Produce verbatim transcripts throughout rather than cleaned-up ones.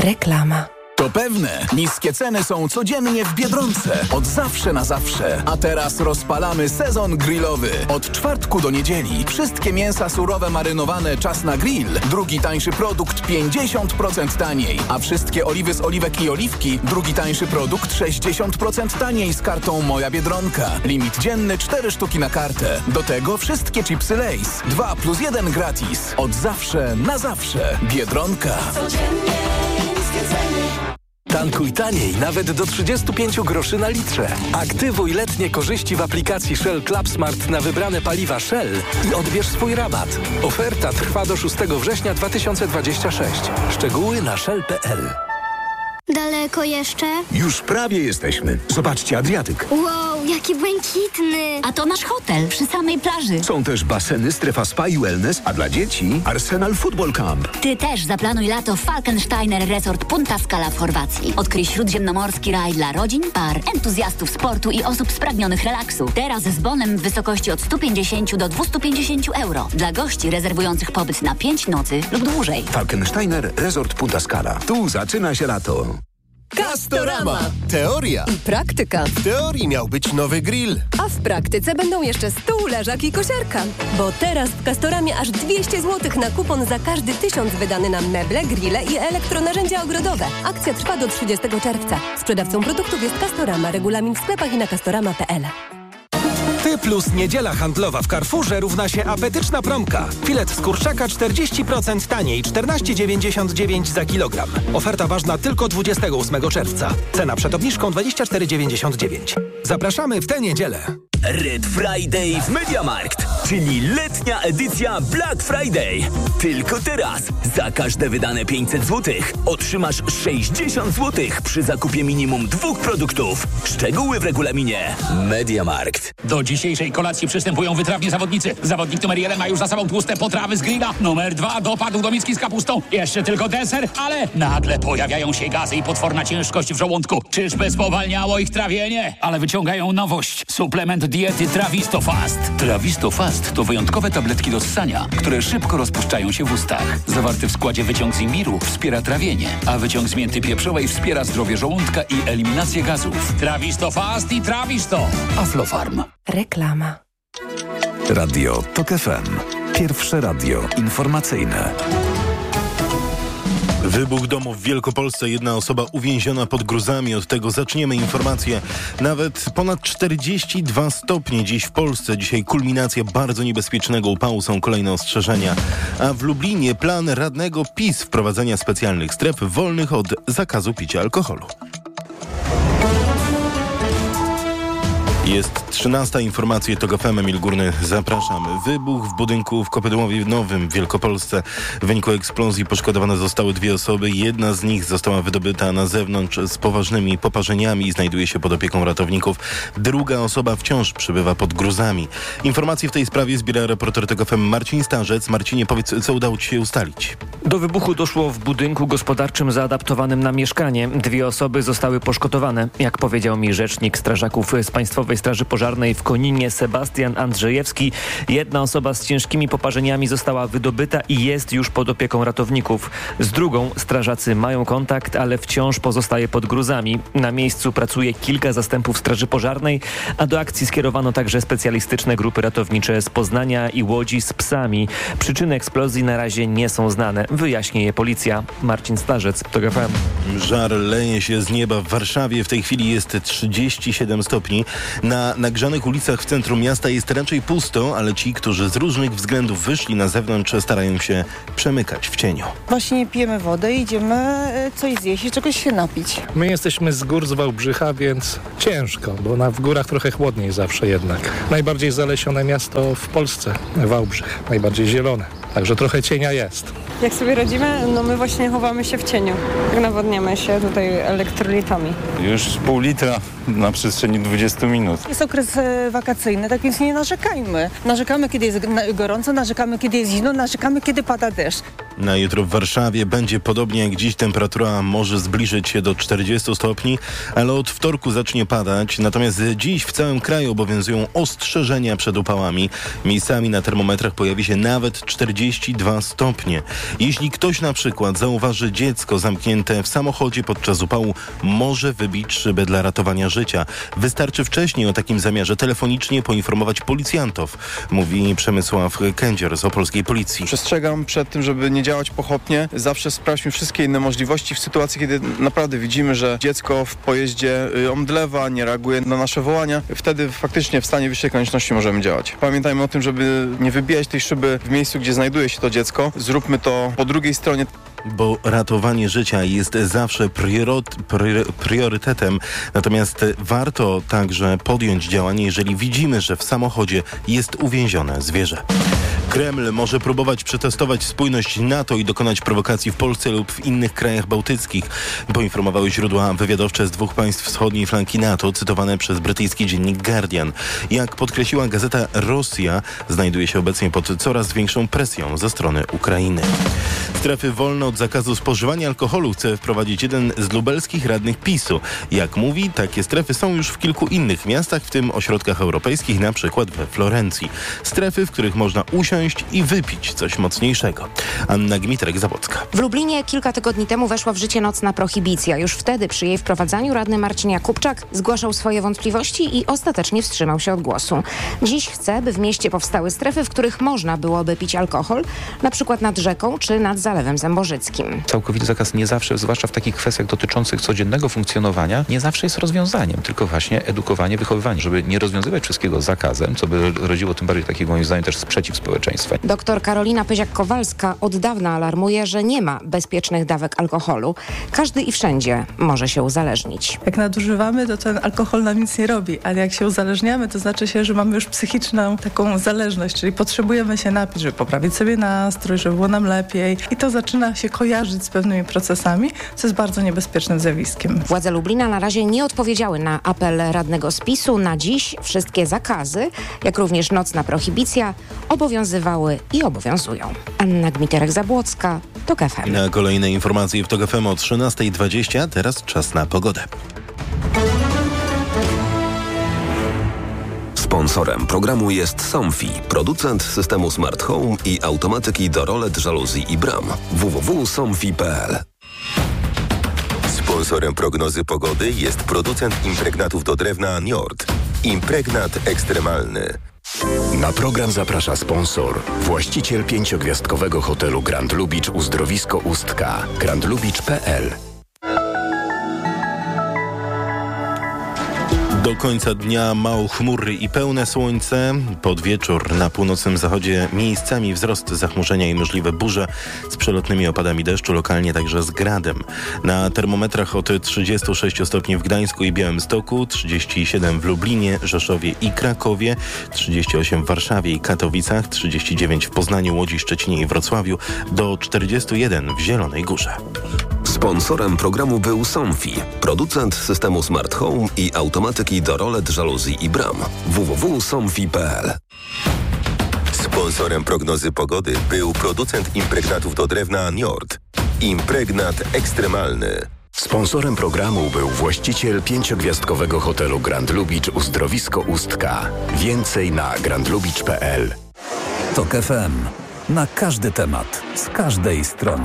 Reklama. To pewne, niskie ceny są codziennie w Biedronce. Od zawsze na zawsze. A teraz rozpalamy sezon grillowy. Od czwartku do niedzieli. Wszystkie mięsa surowe marynowane czas na grill. Drugi tańszy produkt pięćdziesiąt procent taniej. A wszystkie oliwy z oliwek i oliwki. Drugi tańszy produkt sześćdziesiąt procent taniej z kartą Moja Biedronka. Limit dzienny cztery sztuki na kartę. Do tego wszystkie chipsy Lay's. dwa plus jeden gratis. Od zawsze na zawsze. Biedronka. Codziennie niskie ceny. Tankuj taniej nawet do trzydzieści pięć groszy na litrze. Aktywuj letnie korzyści w aplikacji Shell Club Smart na wybrane paliwa Shell i odbierz swój rabat. Oferta trwa do szóstego września dwa tysiące dwudziestego szóstego. Szczegóły na shell kropka p l. Daleko jeszcze? Już prawie jesteśmy. Zobaczcie, Adriatyk. Wow, jaki błękitny. A to nasz hotel przy samej plaży. Są też baseny, strefa spa i wellness, a dla dzieci Arsenal Football Camp. Ty też zaplanuj lato w Falkensteiner Resort Punta Scala w Chorwacji. Odkryj śródziemnomorski raj dla rodzin, par, entuzjastów sportu i osób spragnionych relaksu. Teraz z bonem w wysokości od stu pięćdziesięciu do dwustu pięćdziesięciu euro. Dla gości rezerwujących pobyt na pięć nocy lub dłużej. Falkensteiner Resort Punta Scala. Tu zaczyna się lato. Castorama. Teoria i praktyka. W teorii miał być nowy grill, A w praktyce będą jeszcze stół, leżak i kosiarka. Bo teraz w Castoramie aż dwieście złotych na kupon za każdy tysiąc wydany na meble, grille i elektronarzędzia ogrodowe. Akcja trwa do trzydziestego czerwca. Sprzedawcą produktów jest Castorama. Regulamin w sklepach i na castorama kropka p l. Ty plus niedziela handlowa w Carrefourze równa się apetyczna promka. Filet z kurczaka czterdzieści procent taniej, czternaście dziewięćdziesiąt dziewięć za kilogram. Oferta ważna tylko dwudziestego ósmego czerwca. Cena przed obniżką dwadzieścia cztery dziewięćdziesiąt dziewięć. Zapraszamy w tę niedzielę. Red Friday w MediaMarkt, czyli letnia edycja Black Friday. Tylko teraz za każde wydane pięćset złotych otrzymasz sześćdziesiąt złotych przy zakupie minimum dwóch produktów. Szczegóły w regulaminie. MediaMarkt. Do dzisiejszej kolacji przystępują wytrawni zawodnicy. Zawodnik numer jeden ma już za sobą tłuste potrawy z grilla. Numer dwa dopadł do miski z kapustą. Jeszcze tylko deser, ale nagle pojawiają się gazy i potworna ciężkość w żołądku. Czyżby spowalniało ich trawienie? Ale wyciągają nowość. Suplement diety Trawisto Fast. Trawisto Fast to wyjątkowe tabletki do ssania, które szybko rozpuszczają się w ustach. Zawarty w składzie wyciąg z imbiru wspiera trawienie, a wyciąg z mięty pieprzowej wspiera zdrowie żołądka i eliminację gazów. Trawisto Fast i Trawisto. Aflofarm. Reklama. Radio TOK F M. Pierwsze radio informacyjne. Wybuch domu w Wielkopolsce. Jedna osoba uwięziona pod gruzami. Od tego zaczniemy informację. Nawet ponad czterdzieści dwa stopnie dziś w Polsce. Dzisiaj kulminacja bardzo niebezpiecznego upału. Są kolejne ostrzeżenia. A w Lublinie plan radnego PiS wprowadzenia specjalnych stref wolnych od zakazu picia alkoholu. Jest trzynasta informacja, TOK F M, Emil Górny, zapraszam. Wybuch w budynku w Kopydłowie Nowym w Wielkopolsce. W wyniku eksplozji poszkodowane zostały dwie osoby. Jedna z nich została wydobyta na zewnątrz z poważnymi poparzeniami i znajduje się pod opieką ratowników. Druga osoba wciąż przebywa pod gruzami. Informacje w tej sprawie zbiera reporter TOK F M Marcin Starzec. Marcinie, powiedz, co udało ci się ustalić? Do wybuchu doszło w budynku gospodarczym zaadaptowanym na mieszkanie. Dwie osoby zostały poszkodowane. Jak powiedział mi rzecznik strażaków z Państwowej Straży Pożarnej w Koninie Sebastian Andrzejewski, jedna osoba z ciężkimi poparzeniami została wydobyta i jest już pod opieką ratowników. Z drugą strażacy mają kontakt, ale wciąż pozostaje pod gruzami. Na miejscu pracuje kilka zastępów Straży Pożarnej, a do akcji skierowano także specjalistyczne grupy ratownicze z Poznania i Łodzi z psami. Przyczyny eksplozji na razie nie są znane. Wyjaśni je policja. Marcin Starzec, TOK F M. Żar leje się z nieba w Warszawie. W tej chwili jest trzydzieści siedem stopni. Na nagrzanych ulicach w centrum miasta jest raczej pusto, ale ci, którzy z różnych względów wyszli na zewnątrz, starają się przemykać w cieniu. Właśnie pijemy wodę i idziemy coś zjeść i czegoś się napić. My jesteśmy z gór, z Wałbrzycha, więc ciężko, bo na, w górach trochę chłodniej zawsze jednak. Najbardziej zalesione miasto w Polsce, Wałbrzych, najbardziej zielone. Także trochę cienia jest. Jak sobie radzimy? No my właśnie chowamy się w cieniu. Tak nawodniamy się tutaj elektrolitami. Już pół litra na przestrzeni dwudziestu minut. Jest okres wakacyjny, tak więc nie narzekajmy. Narzekamy, kiedy jest gorąco, narzekamy, kiedy jest zimno, narzekamy, kiedy pada deszcz. Na jutro w Warszawie będzie podobnie jak dziś. Temperatura może zbliżyć się do czterdziestu stopni, ale od wtorku zacznie padać. Natomiast dziś w całym kraju obowiązują ostrzeżenia przed upałami. Miejscami na termometrach pojawi się nawet czterdzieści dwa stopnie. Jeśli ktoś na przykład zauważy dziecko zamknięte w samochodzie podczas upału, może wybić szybę dla ratowania życia. Wystarczy wcześniej o takim zamiarze telefonicznie poinformować policjantów, mówi Przemysław Kędzior z opolskiej policji. Przestrzegam przed tym, żeby nie działać pochopnie. Zawsze sprawdźmy wszystkie inne możliwości w sytuacji, kiedy naprawdę widzimy, że dziecko w pojeździe omdlewa, nie reaguje na nasze wołania. Wtedy faktycznie w stanie wyższej konieczności możemy działać. Pamiętajmy o tym, żeby nie wybijać tej szyby w miejscu, gdzie znajduje się to dziecko. Zróbmy to po drugiej stronie. Bo ratowanie życia jest zawsze priorot, prior, priorytetem, natomiast warto także podjąć działanie, jeżeli widzimy, że w samochodzie jest uwięzione zwierzę. Kreml może próbować przetestować spójność NATO i dokonać prowokacji w Polsce lub w innych krajach bałtyckich, poinformowały źródła wywiadowcze z dwóch państw wschodniej flanki NATO, cytowane przez brytyjski dziennik Guardian. Jak podkreśliła gazeta, Rosja znajduje się obecnie pod coraz większą presją ze strony Ukrainy. Strefy wolne od zakazu spożywania alkoholu chce wprowadzić jeden z lubelskich radnych PiSu. Jak mówi, takie strefy są już w kilku innych miastach, w tym ośrodkach europejskich, na przykład we Florencji. Strefy, w których można usiąść i wypić coś mocniejszego. Anna Gmitrek-Zabłocka. W Lublinie kilka tygodni temu weszła w życie nocna prohibicja. Już wtedy przy jej wprowadzaniu radny Marcin Jakubczak zgłaszał swoje wątpliwości i ostatecznie wstrzymał się od głosu. Dziś chce, by w mieście powstały strefy, w których można byłoby pić alkohol, na przykład nad rzeką czy nad Zalewem Zębożyckim. Całkowity zakaz nie zawsze, zwłaszcza w takich kwestiach dotyczących codziennego funkcjonowania, nie zawsze jest rozwiązaniem, tylko właśnie edukowanie, wychowywanie, żeby nie rozwiązywać wszystkiego zakazem, co by rodziło tym bardziej takiego, moim zdaniem, też sprzeciw społeczeństwa. Doktor Karolina Pyziak-Kowalska od dawna alarmuje, że nie ma bezpiecznych dawek alkoholu. Każdy i wszędzie może się uzależnić. Jak nadużywamy, to ten alkohol nam nic nie robi, ale jak się uzależniamy, to znaczy się, że mamy już psychiczną taką zależność, czyli potrzebujemy się napić, żeby poprawić sobie nastrój, żeby było nam lepiej i to zaczyna się kojarzyć z pewnymi procesami, co jest bardzo niebezpiecznym zjawiskiem. Władze Lublina na razie nie odpowiedziały na apel radnego z PiSu. Na dziś wszystkie zakazy, jak również nocna prohibicja, obowiązywały i obowiązują. Anna Gmiterek-Zabłocka, TOK F M. Na kolejne informacje w TOK F M o trzynasta dwadzieścia. Teraz czas na pogodę. Sponsorem programu jest Somfy, producent systemu Smart Home i automatyki do rolet, żaluzji i bram. w w w kropka somfy kropka p l. Sponsorem prognozy pogody jest producent impregnatów do drewna Njord. Impregnat ekstremalny. Na program zaprasza sponsor, właściciel pięciogwiazdkowego hotelu Grand Lubicz Uzdrowisko Ustka, grand lubicz kropka p l. Do końca dnia mało chmury i pełne słońce. Pod wieczór na północnym zachodzie miejscami wzrost zachmurzenia i możliwe burze z przelotnymi opadami deszczu, lokalnie także z gradem. Na termometrach od trzydziestu sześciu stopni w Gdańsku i Białymstoku, trzydzieści siedem w Lublinie, Rzeszowie i Krakowie, trzydzieści osiem w Warszawie i Katowicach, trzydzieści dziewięć w Poznaniu, Łodzi, Szczecinie i Wrocławiu, do czterdziestu jeden w Zielonej Górze. Sponsorem programu był Somfy, producent systemu Smart Home i automatyki do rolet, żaluzji i bram. w w w kropka somfy kropka p l. Sponsorem prognozy pogody był producent impregnatów do drewna Njord. Impregnat ekstremalny. Sponsorem programu był właściciel pięciogwiazdkowego hotelu Grand Lubicz Uzdrowisko Ustka. Więcej na grand lubicz kropka p l. TOK F M. Na każdy temat, z każdej strony.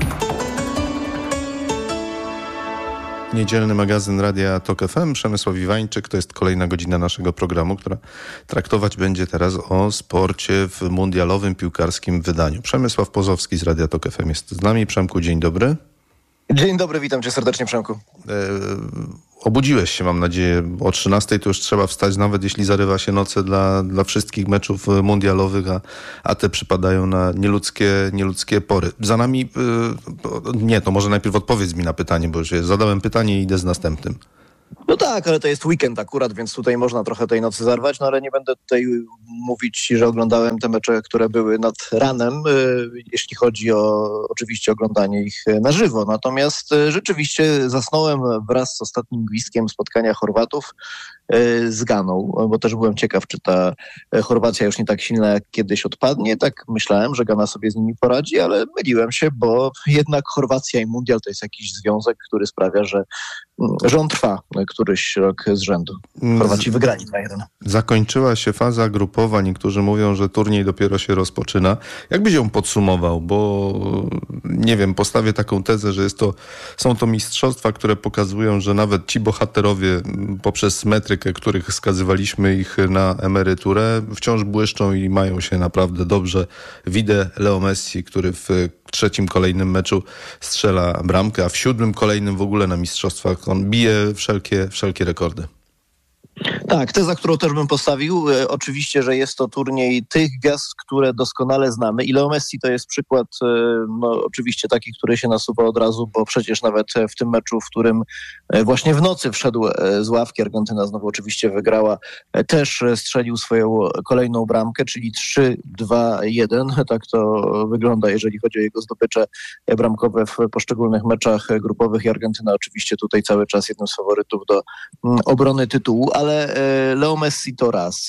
Niedzielny magazyn Radia TOK F M. Przemysław Iwańczyk. To jest kolejna godzina naszego programu, która traktować będzie teraz o sporcie w mundialowym piłkarskim wydaniu. Przemysław Pozowski z Radia TOK F M jest z nami. Przemku, dzień dobry. Dzień dobry, witam cię serdecznie, Przemku. E, obudziłeś się, mam nadzieję. O trzynastej to już trzeba wstać, nawet jeśli zarywa się noce dla, dla wszystkich meczów mundialowych, a, a te przypadają na nieludzkie, nieludzkie pory. Za nami... E, nie, to może najpierw odpowiedz mi na pytanie, bo już zadałem pytanie i idę z następnym. No tak, ale to jest weekend akurat, więc tutaj można trochę tej nocy zarwać, no ale nie będę tutaj mówić, że oglądałem te mecze, które były nad ranem, jeśli chodzi o oczywiście oglądanie ich na żywo. Natomiast rzeczywiście zasnąłem wraz z ostatnim gwizdkiem spotkania Chorwatów z Ganą, bo też byłem ciekaw, czy ta Chorwacja już nie tak silna jak kiedyś odpadnie. Tak myślałem, że Gana sobie z nimi poradzi, ale myliłem się, bo jednak Chorwacja i mundial to jest jakiś związek, który sprawia, że, że on trwa któryś rok z rzędu. Chorwaci wygrali dwa jeden. Zakończyła się faza grupowa. Niektórzy mówią, że turniej dopiero się rozpoczyna. Jakbyś ją podsumował? Bo nie wiem, postawię taką tezę, że jest to, są to mistrzostwa, które pokazują, że nawet ci bohaterowie poprzez metrykę, których skazywaliśmy ich na emeryturę, wciąż błyszczą i mają się naprawdę dobrze. Widzę Leo Messi, który w trzecim kolejnym meczu strzela bramkę, a w siódmym kolejnym w ogóle na mistrzostwach on bije wszelkie, wszelkie rekordy. Tak, teza, którą też bym postawił, e, oczywiście, że jest to turniej tych gwiazd, które doskonale znamy i Leo Messi to jest przykład, e, no oczywiście taki, który się nasuwa od razu, bo przecież nawet w tym meczu, w którym e, właśnie w nocy wszedł e, z ławki, Argentyna znowu oczywiście wygrała, e, też strzelił swoją kolejną bramkę, czyli trzy dwa jeden, tak to wygląda, jeżeli chodzi o jego zdobycze bramkowe w poszczególnych meczach grupowych i Argentyna oczywiście tutaj cały czas jednym z faworytów do m, obrony tytułu, ale Leo Messi to raz.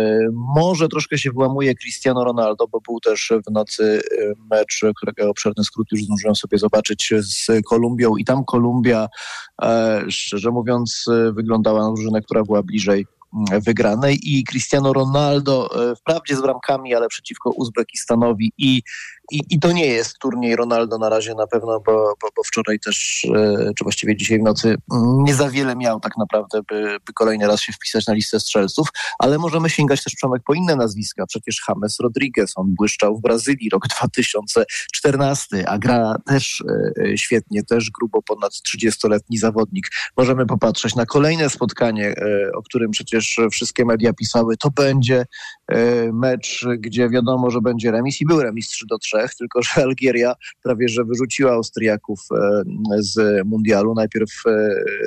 Może troszkę się włamuje Cristiano Ronaldo, bo był też w nocy mecz, którego obszerny skrót już zdążyłem sobie zobaczyć, z Kolumbią i tam Kolumbia, szczerze mówiąc, wyglądała na drużynę, która była bliżej wygranej i Cristiano Ronaldo wprawdzie z bramkami, ale przeciwko Uzbekistanowi i, i, i to nie jest turniej Ronaldo na razie na pewno, bo, bo, bo wczoraj też, czy właściwie dzisiaj w nocy nie za wiele miał tak naprawdę, by, by kolejny raz się wpisać na listę strzelców, ale możemy sięgać też, Przemek, po inne nazwiska. Przecież James Rodriguez, on błyszczał w Brazylii rok dwa tysiące czternasty, a gra też e, świetnie, też grubo ponad trzydziestoletni zawodnik. Możemy popatrzeć na kolejne spotkanie, e, o którym przecież wszystkie media pisały, to będzie e, mecz, gdzie wiadomo, że będzie remis i był remis trzy do trzech, tylko że Algieria prawie że wyrzuciła Austriaków e, z mundialu. Najpierw e,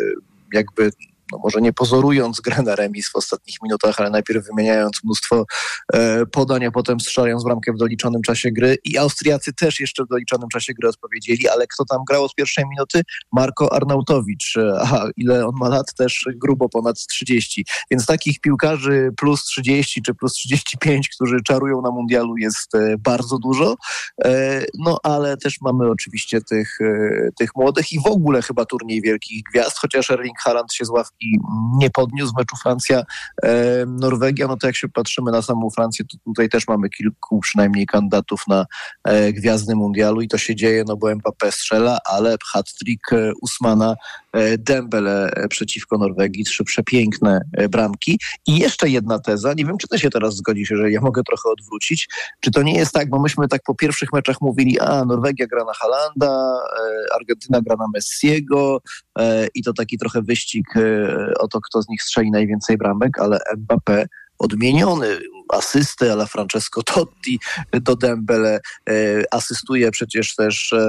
jakby no może nie pozorując grę na remis w ostatnich minutach, ale najpierw wymieniając mnóstwo e, podań, a potem strzelając bramkę w doliczonym czasie gry i Austriacy też jeszcze w doliczonym czasie gry odpowiedzieli, ale kto tam grał od pierwszej minuty? Marko Arnautowicz. A ile on ma lat? Też grubo ponad trzydzieści. Więc takich piłkarzy plus trzydzieści czy plus trzydzieści pięć, którzy czarują na mundialu jest e, bardzo dużo. E, no ale też mamy oczywiście tych, e, tych młodych i w ogóle chyba turniej wielkich gwiazd, chociaż Erling Haaland się z ławki i nie podniósł w meczu Francja-Norwegia, e, no to jak się patrzymy na samą Francję, to tutaj też mamy kilku przynajmniej kandydatów na e, gwiazdy mundialu i to się dzieje, no bo Mbappé strzela, ale hat-trick e, Ousmana e, Dembele e, przeciwko Norwegii, trzy przepiękne e, bramki. I jeszcze jedna teza, nie wiem, czy ty się teraz zgodzisz, jeżeli ja mogę trochę odwrócić, czy to nie jest tak, bo myśmy tak po pierwszych meczach mówili, a Norwegia gra na Haalanda, e, Argentyna gra na Messiego e, i to taki trochę wyścig e, o to, kto z nich strzeli najwięcej bramek, ale Mbappé odmieniony, asystę ala Francesco Totti do Dembele, e, asystuje przecież też e,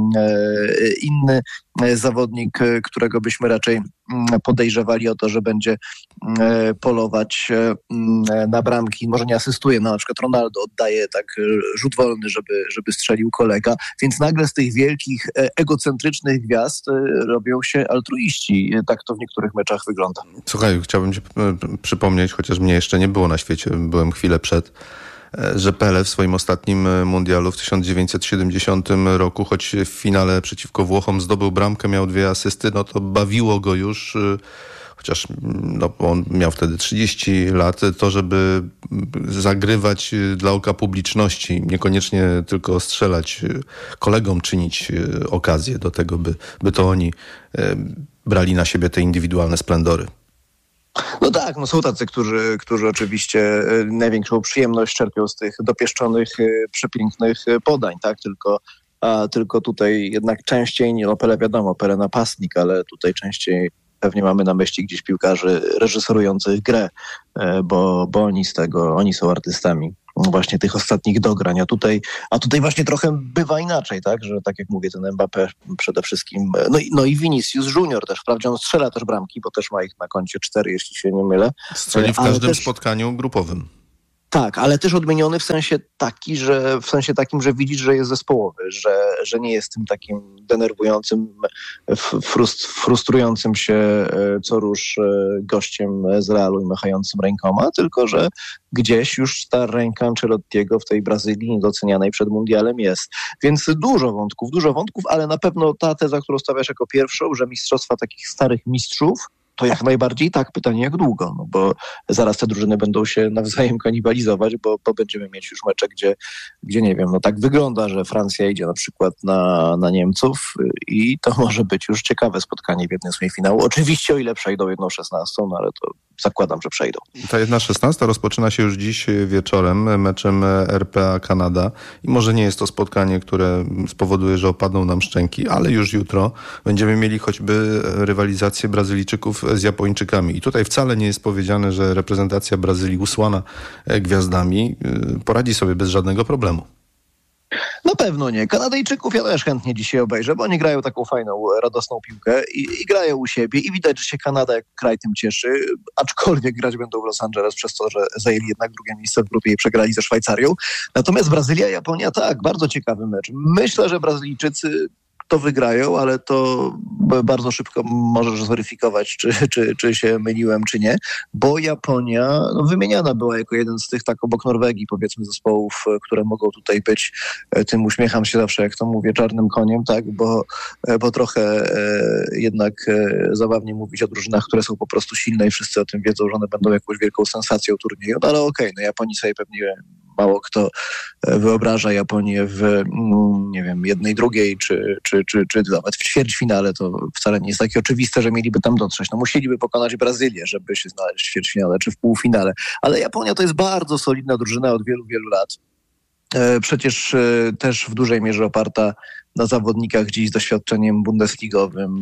e, inny zawodnik, którego byśmy raczej podejrzewali o to, że będzie e, polować e, na bramki. Może nie asystuje, no na przykład Ronaldo oddaje tak rzut wolny, żeby, żeby strzelił kolega, więc nagle z tych wielkich, e, egocentrycznych gwiazd e, robią się altruiści. Tak to w niektórych meczach wygląda. Słuchaj, chciałbym ci przypomnieć, chociaż mnie jeszcze nie było na świecie, byłem chwilę przed, że Pelé w swoim ostatnim mundialu w tysiąc dziewięćset siedemdziesiątym roku, choć w finale przeciwko Włochom zdobył bramkę, miał dwie asysty, no to bawiło go już, chociaż no, on miał wtedy trzydzieści lat, to żeby zagrywać dla oka publiczności, niekoniecznie tylko strzelać, kolegom czynić okazję do tego, by, by to oni brali na siebie te indywidualne splendory. No tak, no są tacy, którzy, którzy oczywiście największą przyjemność czerpią z tych dopieszczonych, przepięknych podań, tak? Tylko, a, tylko tutaj jednak częściej, nie no Pelé wiadomo, Pelé napastnik, ale tutaj częściej pewnie mamy na myśli gdzieś piłkarzy reżyserujących grę, bo, bo oni z tego, oni są artystami właśnie tych ostatnich dograń, a tutaj, a tutaj właśnie trochę bywa inaczej, tak, że tak jak mówię, ten Mbappé przede wszystkim, no i, no i Vinicius Junior też, wprawdzie on strzela też bramki, bo też ma ich na koncie cztery, jeśli się nie mylę. Strzeli w każdym też spotkaniu grupowym. Tak, ale też odmieniony w sensie taki, że w sensie takim, że widzisz, że jest zespołowy, że, że nie jest tym takim denerwującym, frust, frustrującym się co rusz gościem z Realu i machającym rękoma, tylko że gdzieś już ta ręka Ancelottiego w tej Brazylii niedocenianej przed mundialem jest. Więc dużo wątków, dużo wątków, ale na pewno ta teza, którą stawiasz jako pierwszą, że mistrzostwa takich starych mistrzów, to jak najbardziej tak. Pytanie jak długo, no bo zaraz te drużyny będą się nawzajem kanibalizować, bo, bo będziemy mieć już mecze, gdzie, gdzie nie wiem, no tak wygląda, że Francja idzie na przykład na, na Niemców i to może być już ciekawe spotkanie w jednym z finału. Oczywiście o ile przejdą jedną szesnastą, no ale to zakładam, że przejdą. Ta jedna szesnasta rozpoczyna się już dziś wieczorem meczem R P A Kanada i może nie jest to spotkanie, które spowoduje, że opadną nam szczęki, ale już jutro będziemy mieli choćby rywalizację Brazylijczyków z Japończykami. I tutaj wcale nie jest powiedziane, że reprezentacja Brazylii usłana gwiazdami poradzi sobie bez żadnego problemu. Na pewno nie. Kanadyjczyków ja też chętnie dzisiaj obejrzę, bo oni grają taką fajną, radosną piłkę i, i grają u siebie i widać, że się Kanada jako kraj tym cieszy, aczkolwiek grać będą w Los Angeles przez to, że zajęli jednak drugie miejsce w grupie i przegrali ze Szwajcarią. Natomiast Brazylia, Japonia, tak, bardzo ciekawy mecz. Myślę, że Brazylijczycy to wygrają, ale to bardzo szybko możesz zweryfikować, czy, czy, czy się myliłem, czy nie, bo Japonia no, wymieniana była jako jeden z tych, tak obok Norwegii, powiedzmy, zespołów, które mogą tutaj być, tym uśmiecham się zawsze, jak to mówię, czarnym koniem, tak, bo, bo trochę e, jednak e, zabawnie mówić o drużynach, które są po prostu silne i wszyscy o tym wiedzą, że one będą jakąś wielką sensacją turnieju, no ale okej, okay, no Japonii sobie pewnie mało kto wyobraża Japonię w, nie wiem, jednej, drugiej, czy, czy, czy, czy nawet w ćwierćfinale. To wcale nie jest takie oczywiste, że mieliby tam dotrzeć. No musieliby pokonać Brazylię, żeby się znaleźć w ćwierćfinale, czy w półfinale. Ale Japonia to jest bardzo solidna drużyna od wielu, wielu lat. Przecież też w dużej mierze oparta na zawodnikach gdzieś z doświadczeniem bundesligowym,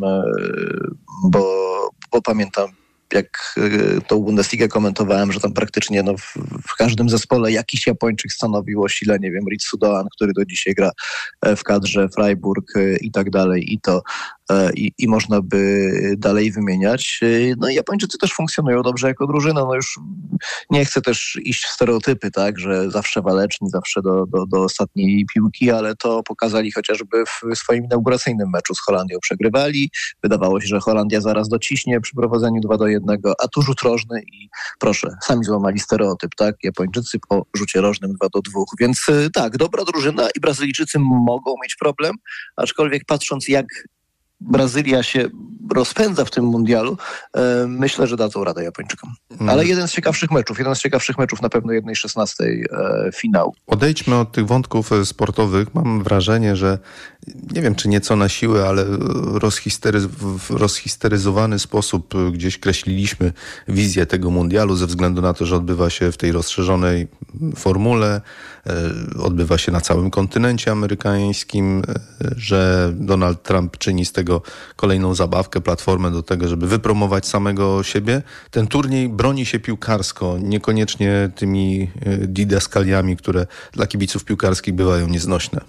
bo, bo pamiętam, jak tą Bundesligę komentowałem, że tam praktycznie no, w, w każdym zespole jakiś Japończyk stanowił o sile, nie wiem, Ritsu Doan, który do dzisiaj gra w kadrze, Freiburg i tak dalej, i to i, i można by dalej wymieniać. No i Japończycy też funkcjonują dobrze jako drużyna. No już nie chcę też iść w stereotypy, tak, że zawsze waleczni, zawsze do, do, do ostatniej piłki, ale to pokazali chociażby w swoim inauguracyjnym meczu z Holandią. Przegrywali, wydawało się, że Holandia zaraz dociśnie przy prowadzeniu dwa do jednego, a tu rzut rożny i proszę, sami złamali stereotyp, tak, Japończycy po rzucie rożnym dwa do dwóch, więc tak, dobra drużyna i Brazylijczycy mogą mieć problem, aczkolwiek patrząc jak Brazylia się rozpędza w tym mundialu, e, myślę, że dadzą radę Japończykom. Ale jeden z ciekawszych meczów, jeden z ciekawszych meczów na pewno jednej szesnastej e, finału. Odejdźmy od tych wątków sportowych. Mam wrażenie, że nie wiem, czy nieco na siłę, ale rozhisteryz- w rozhisteryzowany sposób gdzieś kreśliliśmy wizję tego mundialu ze względu na to, że odbywa się w tej rozszerzonej formule, e, odbywa się na całym kontynencie amerykańskim, e, że Donald Trump czyni z tego kolejną zabawkę, platformę do tego, żeby wypromować samego siebie. Ten turniej broni się piłkarsko, niekoniecznie tymi didaskaliami, które dla kibiców piłkarskich bywają nieznośne.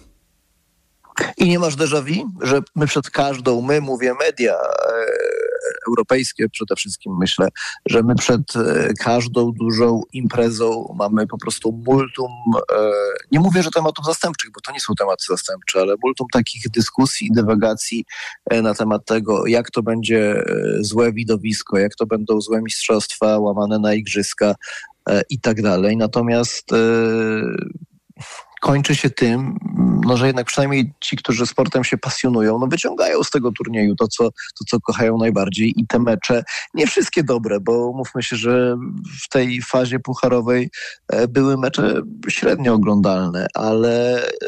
I nie masz déjà vu, że my przed każdą, my mówię media e, europejskie przede wszystkim myślę, że my przed e, każdą dużą imprezą mamy po prostu multum, e, nie mówię, że tematów zastępczych, bo to nie są tematy zastępcze, ale multum takich dyskusji i dywagacji e, na temat tego, jak to będzie e, złe widowisko, jak to będą złe mistrzostwa łamane na igrzyska e, i tak dalej. Natomiast e, kończy się tym, no, że jednak przynajmniej ci, którzy sportem się pasjonują, no wyciągają z tego turnieju to co, to, co kochają najbardziej i te mecze, nie wszystkie dobre, bo mówmy się, że w tej fazie pucharowej e, były mecze średnio oglądalne, ale e,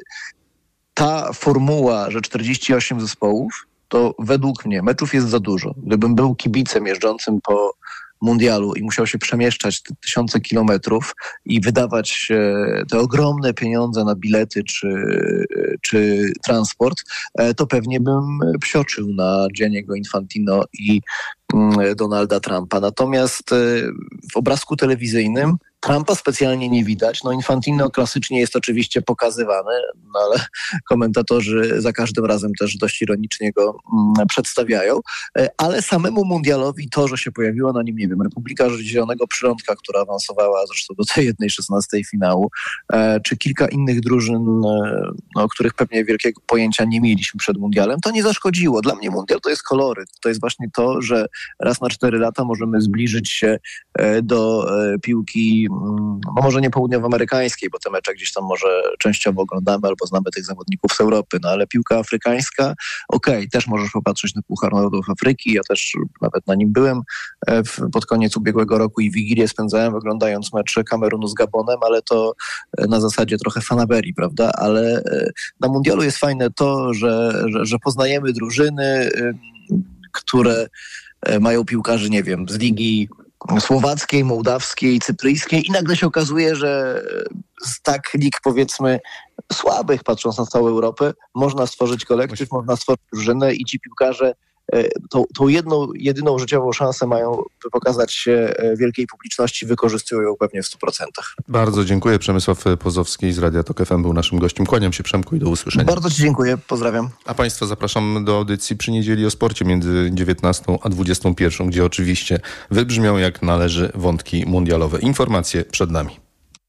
ta formuła, że czterdzieści osiem zespołów, to według mnie meczów jest za dużo. Gdybym był kibicem jeżdżącym po mundialu i musiał się przemieszczać te tysiące kilometrów i wydawać te ogromne pieniądze na bilety czy, czy transport, to pewnie bym psioczył na Gianniego Infantino i Donalda Trumpa. Natomiast w obrazku telewizyjnym Trumpa specjalnie nie widać. No Infantino klasycznie jest oczywiście pokazywany, no ale komentatorzy za każdym razem też dość ironicznie go mm, przedstawiają. Ale samemu mundialowi to, że się pojawiła na nim, nie wiem, Republika Zielonego Przyrądka, która awansowała zresztą do tej jednej szesnastej finału, e, czy kilka innych drużyn, e, no, o których pewnie wielkiego pojęcia nie mieliśmy przed mundialem, to nie zaszkodziło. Dla mnie mundial to jest koloryt. To jest właśnie to, że raz na cztery lata możemy zbliżyć się e, do e, piłki no może nie południowoamerykańskiej, bo te mecze gdzieś tam może częściowo oglądamy albo znamy tych zawodników z Europy, no ale piłka afrykańska, okej, okay, też możesz popatrzeć na Puchar Narodów Afryki, ja też nawet na nim byłem w, pod koniec ubiegłego roku i Wigilię spędzałem oglądając mecz Kamerunu z Gabonem, ale to na zasadzie trochę fanaberii, prawda, ale na mundialu jest fajne to, że, że, że poznajemy drużyny, które mają piłkarzy, nie wiem, z ligi słowackiej, mołdawskiej, cypryjskiej i nagle się okazuje, że z tak lig powiedzmy słabych, patrząc na całą Europę, można stworzyć kolektyw, można stworzyć drużynę i ci piłkarze tą, tą jedną, jedyną życiową szansę mają, by pokazać się wielkiej publiczności, wykorzystują ją pewnie w stu procentach. Bardzo dziękuję. Przemysław Pozowski z Radia Tok F M był naszym gościem. Kłaniam się, Przemku, i do usłyszenia. Bardzo Ci dziękuję, pozdrawiam. A Państwa zapraszam do audycji przy niedzieli o sporcie między dziewiętnastą a dwudziestą pierwszą, gdzie oczywiście wybrzmią jak należy wątki mundialowe. Informacje przed nami.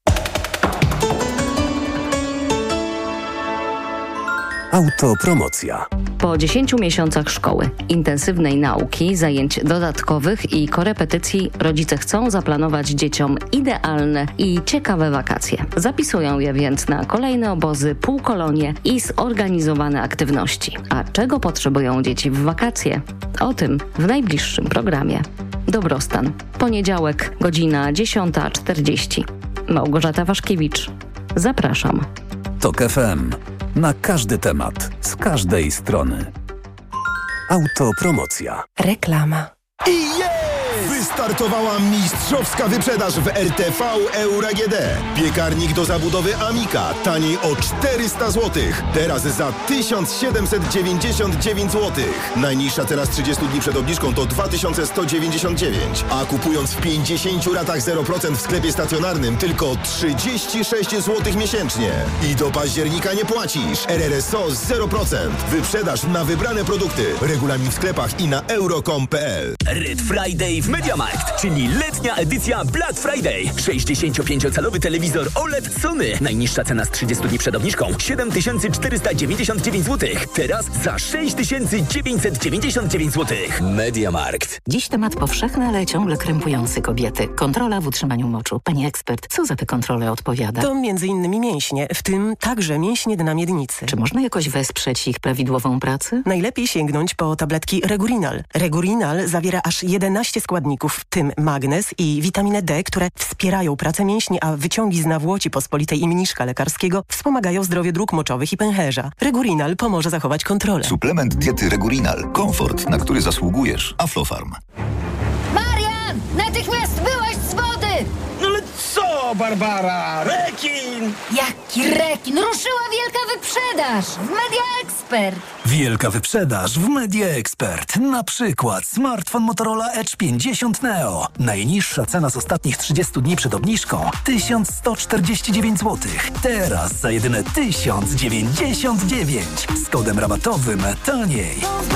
Autopromocja. Po dziesięciu miesiącach szkoły, intensywnej nauki, zajęć dodatkowych i korepetycji rodzice chcą zaplanować dzieciom idealne i ciekawe wakacje. Zapisują je więc na kolejne obozy, półkolonie i zorganizowane aktywności. A czego potrzebują dzieci w wakacje? O tym w najbliższym programie. Dobrostan. Poniedziałek, godzina dziesiąta czterdzieści. Małgorzata Waszkiewicz. Zapraszam. Tok F M. Na każdy temat, z każdej strony. Autopromocja. Reklama. I jest! Wystartowała mistrzowska wyprzedaż w R T V Euro A G D. Piekarnik do zabudowy Amika taniej o czterysta złotych. Teraz za tysiąc siedemset dziewięćdziesiąt dziewięć złotych. Najniższa teraz trzydzieści dni przed obniżką to dwa tysiące sto dziewięćdziesiąt dziewięć. A kupując w pięćdziesięciu ratach zero procent w sklepie stacjonarnym tylko trzydzieści sześć złotych miesięcznie. I do października nie płacisz. R R S O zero procent. Wyprzedaż na wybrane produkty. Regulamin w sklepach i na euro kropka com kropka p l. Red Friday w MediaMarkt, czyli letnia edycja Black Friday. sześćdziesięciopięciocalowy telewizor O L E D Sony. Najniższa cena z trzydziestu dni przed obniżką siedem tysięcy czterysta dziewięćdziesiąt dziewięć złotych. Teraz za sześć tysięcy dziewięćset dziewięćdziesiąt dziewięć złotych. MediaMarkt. Dziś temat powszechny, ale ciągle krępujący kobiety. Kontrola w utrzymaniu moczu. Pani ekspert, co za tę kontrolę odpowiada? To między innymi mięśnie, w tym także mięśnie dna miednicy. Czy można jakoś wesprzeć ich prawidłową pracę? Najlepiej sięgnąć po tabletki Regurinal. Regurinal zawiera aż jedenaście składników, w tym magnez i witaminę D, które wspierają pracę mięśni, a wyciągi z nawłoci pospolitej i mniszka lekarskiego wspomagają zdrowie dróg moczowych i pęcherza. Regurinal pomoże zachować kontrolę. Suplement diety Regurinal. Komfort, na który zasługujesz. Aflofarm. Marian! Natychmiast wyłaź z wody! No ale co, Barbara? Rekin! Jaki rekin? Ruszyła wielka wyprzedaż w Media Expert. Wielka wyprzedaż w Media Expert. Na przykład smartfon Motorola Edge pięćdziesiąt Neo. Najniższa cena z ostatnich trzydziestu dni przed obniżką tysiąc sto czterdzieści dziewięć złotych. Teraz za jedyne tysiąc dziewięćdziesiąt dziewięć. Z kodem rabatowym taniej.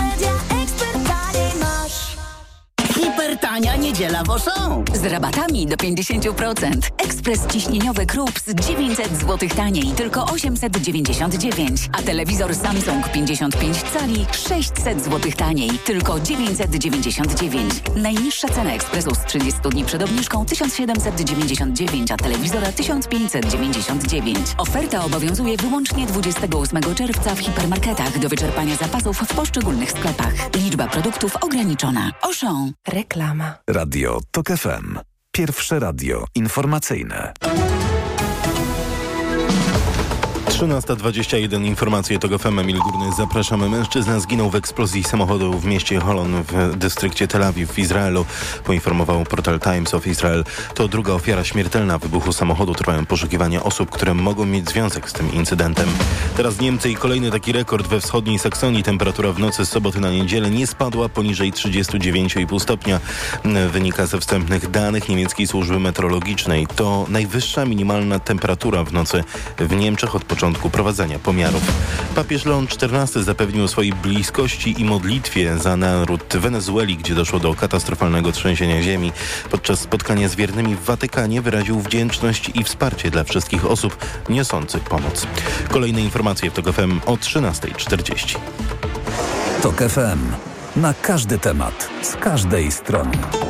Hipertania niedziela w Auchan. Z rabatami do pięćdziesiąt procent. Ekspres ciśnieniowy Krups dziewięćset złotych taniej, tylko osiemset dziewięćdziesiąt dziewięć. A telewizor Samsung pięćdziesiąt pięć cali sześćset złotych taniej, tylko dziewięćset dziewięćdziesiąt dziewięć. Najniższa cena ekspresu z trzydziestu dni przed obniżką tysiąc siedemset dziewięćdziesiąt dziewięć, a telewizora tysiąc pięćset dziewięćdziesiąt dziewięć. Oferta obowiązuje wyłącznie dwudziestego ósmego czerwca w hipermarketach do wyczerpania zapasów w poszczególnych sklepach. Liczba produktów ograniczona. Auchan. Reklama. Radio Tok F M. Pierwsze radio informacyjne. trzynasta dwadzieścia jeden, informacje TOG F M, Emil Górny, zapraszamy. Mężczyzna zginął w eksplozji samochodu w mieście Holon w dystrykcie Tel Awiw w Izraelu, poinformował portal Times of Israel. To druga ofiara śmiertelna wybuchu samochodu. Trwają poszukiwania osób, które mogą mieć związek z tym incydentem. Teraz Niemcy i kolejny taki rekord we wschodniej Saksonii. Temperatura w nocy z soboty na niedzielę nie spadła poniżej trzydzieści dziewięć i pół stopnia. Wynika ze wstępnych danych niemieckiej służby meteorologicznej. To najwyższa minimalna temperatura w nocy w Niemczech od początku prowadzenia pomiarów. Papież Leon czternasty zapewnił o swojej bliskości i modlitwie za naród Wenezueli, gdzie doszło do katastrofalnego trzęsienia ziemi. Podczas spotkania z wiernymi w Watykanie wyraził wdzięczność i wsparcie dla wszystkich osób niosących pomoc. Kolejne informacje w TOG F M o trzynasta czterdzieści. TOG F M. Na każdy temat, z każdej strony.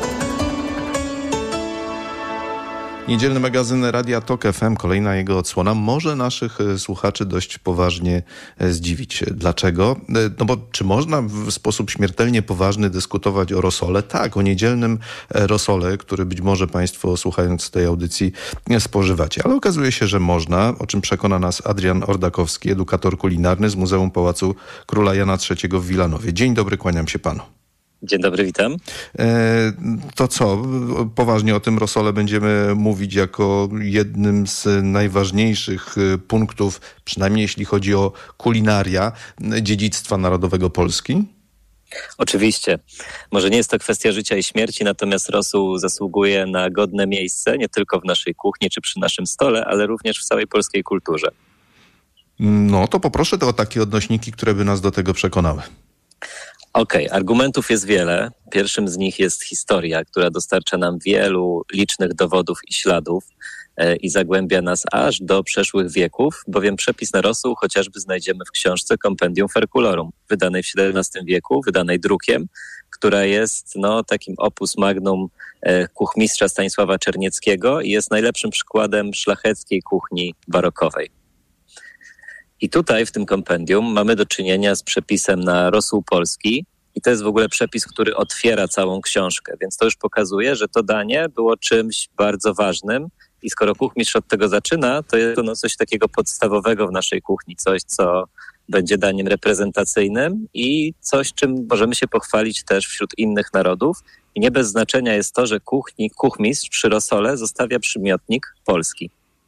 Niedzielny magazyn Radia TOG F M, kolejna jego odsłona, może naszych słuchaczy dość poważnie zdziwić. Dlaczego? No bo czy można w sposób śmiertelnie poważny dyskutować o rosole? Tak, o niedzielnym rosole, który być może Państwo, słuchając tej audycji, spożywacie. Ale okazuje się, że można, o czym przekona nas Adrian Ordakowski, edukator kulinarny z Muzeum Pałacu Króla Jana trzeciego w Wilanowie. Dzień dobry, kłaniam się Panu. Dzień dobry, witam. E, to co, poważnie o tym rosole będziemy mówić jako jednym z najważniejszych punktów, przynajmniej jeśli chodzi o kulinaria, dziedzictwa narodowego Polski? Oczywiście. Może nie jest to kwestia życia i śmierci, natomiast rosół zasługuje na godne miejsce, nie tylko w naszej kuchni czy przy naszym stole, ale również w całej polskiej kulturze. No to poproszę o takie odnośniki, które by nas do tego przekonały. Okej, okay, argumentów jest wiele. Pierwszym z nich jest historia, która dostarcza nam wielu licznych dowodów i śladów e, i zagłębia nas aż do przeszłych wieków, bowiem przepis na rosół chociażby znajdziemy w książce Compendium Ferculorum, wydanej w siedemnastym wieku, wydanej drukiem, która jest no, takim opus magnum e, kuchmistrza Stanisława Czernieckiego i jest najlepszym przykładem szlacheckiej kuchni barokowej. I tutaj w tym kompendium mamy do czynienia z przepisem na rosół polski i to jest w ogóle przepis, który otwiera całą książkę, więc to już pokazuje, że to danie było czymś bardzo ważnym i skoro kuchmistrz od tego zaczyna, to jest to no coś takiego podstawowego w naszej kuchni, coś co będzie daniem reprezentacyjnym i coś, czym możemy się pochwalić też wśród innych narodów. I nie bez znaczenia jest to, że kuchni, kuchmistrz przy rosole zostawia przymiotnik polski.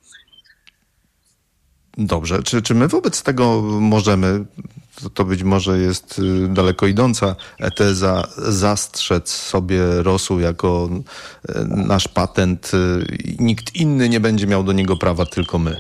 Dobrze. Czy, czy my wobec tego możemy, to, to być może jest daleko idąca teza, zastrzec sobie rosół jako nasz patent i nikt inny nie będzie miał do niego prawa, tylko my?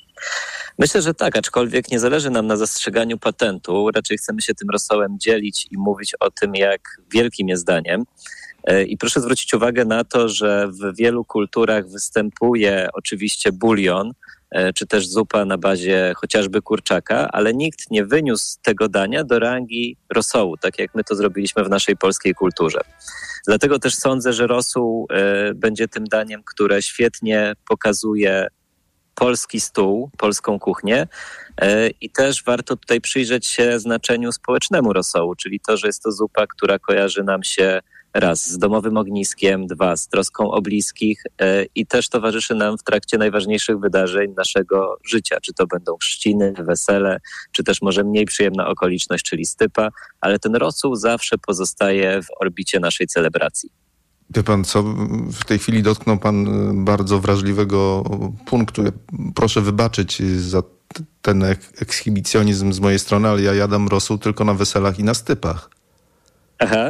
Myślę, że tak, aczkolwiek nie zależy nam na zastrzeganiu patentu. Raczej chcemy się tym rosołem dzielić i mówić o tym, jak wielkim jest daniem. I proszę zwrócić uwagę na to, że w wielu kulturach występuje oczywiście bulion, czy też zupa na bazie chociażby kurczaka, ale nikt nie wyniósł tego dania do rangi rosołu, tak jak my to zrobiliśmy w naszej polskiej kulturze. Dlatego też sądzę, że rosół y, będzie tym daniem, które świetnie pokazuje polski stół, polską kuchnię y, i też warto tutaj przyjrzeć się znaczeniu społecznemu rosołu, czyli to, że jest to zupa, która kojarzy nam się raz z domowym ogniskiem, dwa z troską o bliskich e, i też towarzyszy nam w trakcie najważniejszych wydarzeń naszego życia. Czy to będą chrzciny, wesele, czy też może mniej przyjemna okoliczność, czyli stypa, ale ten rosół zawsze pozostaje w orbicie naszej celebracji. Wie pan co, w tej chwili dotknął pan bardzo wrażliwego punktu. Proszę wybaczyć za ten ekshibicjonizm z mojej strony, ale ja jadam rosół tylko na weselach i na stypach. Aha.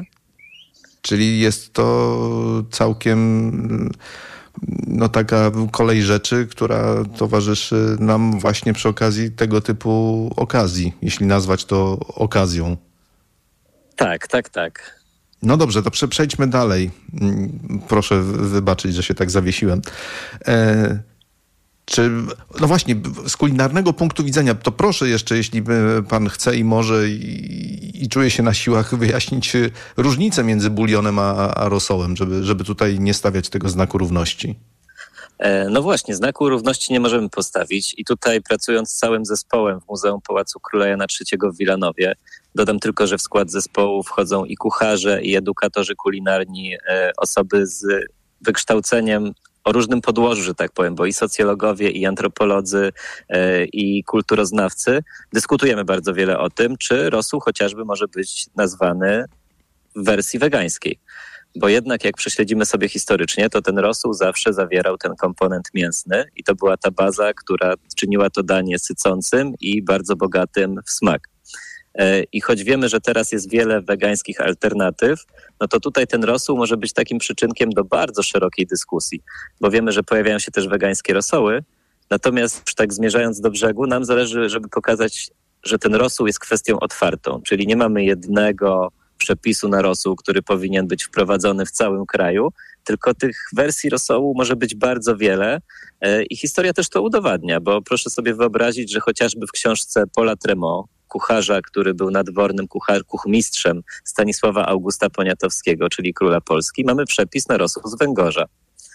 Czyli jest to całkiem no, taka kolej rzeczy, która towarzyszy nam właśnie przy okazji tego typu okazji, jeśli nazwać to okazją. Tak, tak, tak. No dobrze, to przejdźmy dalej. Proszę wybaczyć, że się tak zawiesiłem. E- Czy, no właśnie, z kulinarnego punktu widzenia, to proszę jeszcze, jeśli pan chce i może i, i czuje się na siłach, wyjaśnić różnicę między bulionem a, a rosołem, żeby, żeby tutaj nie stawiać tego znaku równości. No właśnie, znaku równości nie możemy postawić i tutaj pracując z całym zespołem w Muzeum Pałacu Króla Jana trzeciego w Wilanowie, dodam tylko, że w skład zespołu wchodzą i kucharze, i edukatorzy kulinarni, osoby z wykształceniem o różnym podłożu, że tak powiem, bo i socjologowie, i antropolodzy, e, i kulturoznawcy dyskutujemy bardzo wiele o tym, czy rosół chociażby może być nazwany w wersji wegańskiej. Bo jednak jak prześledzimy sobie historycznie, to ten rosół zawsze zawierał ten komponent mięsny i to była ta baza, która czyniła to danie sycącym i bardzo bogatym w smak. I choć wiemy, że teraz jest wiele wegańskich alternatyw, no to tutaj ten rosół może być takim przyczynkiem do bardzo szerokiej dyskusji, bo wiemy, że pojawiają się też wegańskie rosoły, natomiast już tak zmierzając do brzegu, nam zależy, żeby pokazać, że ten rosół jest kwestią otwartą, czyli nie mamy jednego przepisu na rosół, który powinien być wprowadzony w całym kraju, tylko tych wersji rosołu może być bardzo wiele i historia też to udowadnia, bo proszę sobie wyobrazić, że chociażby w książce Paula Tremont, kucharza, który był nadwornym kuchar, kuchmistrzem Stanisława Augusta Poniatowskiego, czyli króla Polski, mamy przepis na rosół z Węgorza.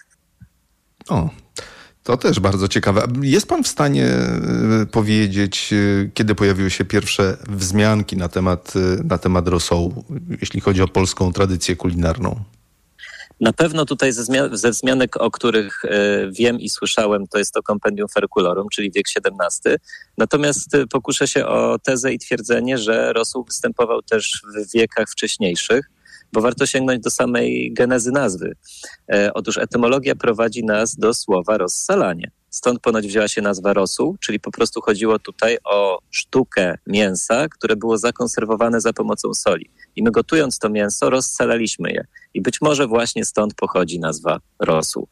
O, to też bardzo ciekawe. Jest pan w stanie powiedzieć, kiedy pojawiły się pierwsze wzmianki na temat, na temat rosołu, jeśli chodzi o polską tradycję kulinarną? Na pewno tutaj ze, zmian- ze wzmianek, o których y, wiem i słyszałem, to jest to Compendium Ferculorum, czyli wiek siedemnasty. Natomiast y, pokuszę się o tezę i twierdzenie, że rosół występował też w wiekach wcześniejszych, bo warto sięgnąć do samej genezy nazwy. E, otóż etymologia prowadzi nas do słowa rozsalanie. Stąd ponoć wzięła się nazwa rosół, czyli po prostu chodziło tutaj o sztukę mięsa, które było zakonserwowane za pomocą soli. I my gotując to mięso rozsalaliśmy je. I być może właśnie stąd pochodzi nazwa rosół.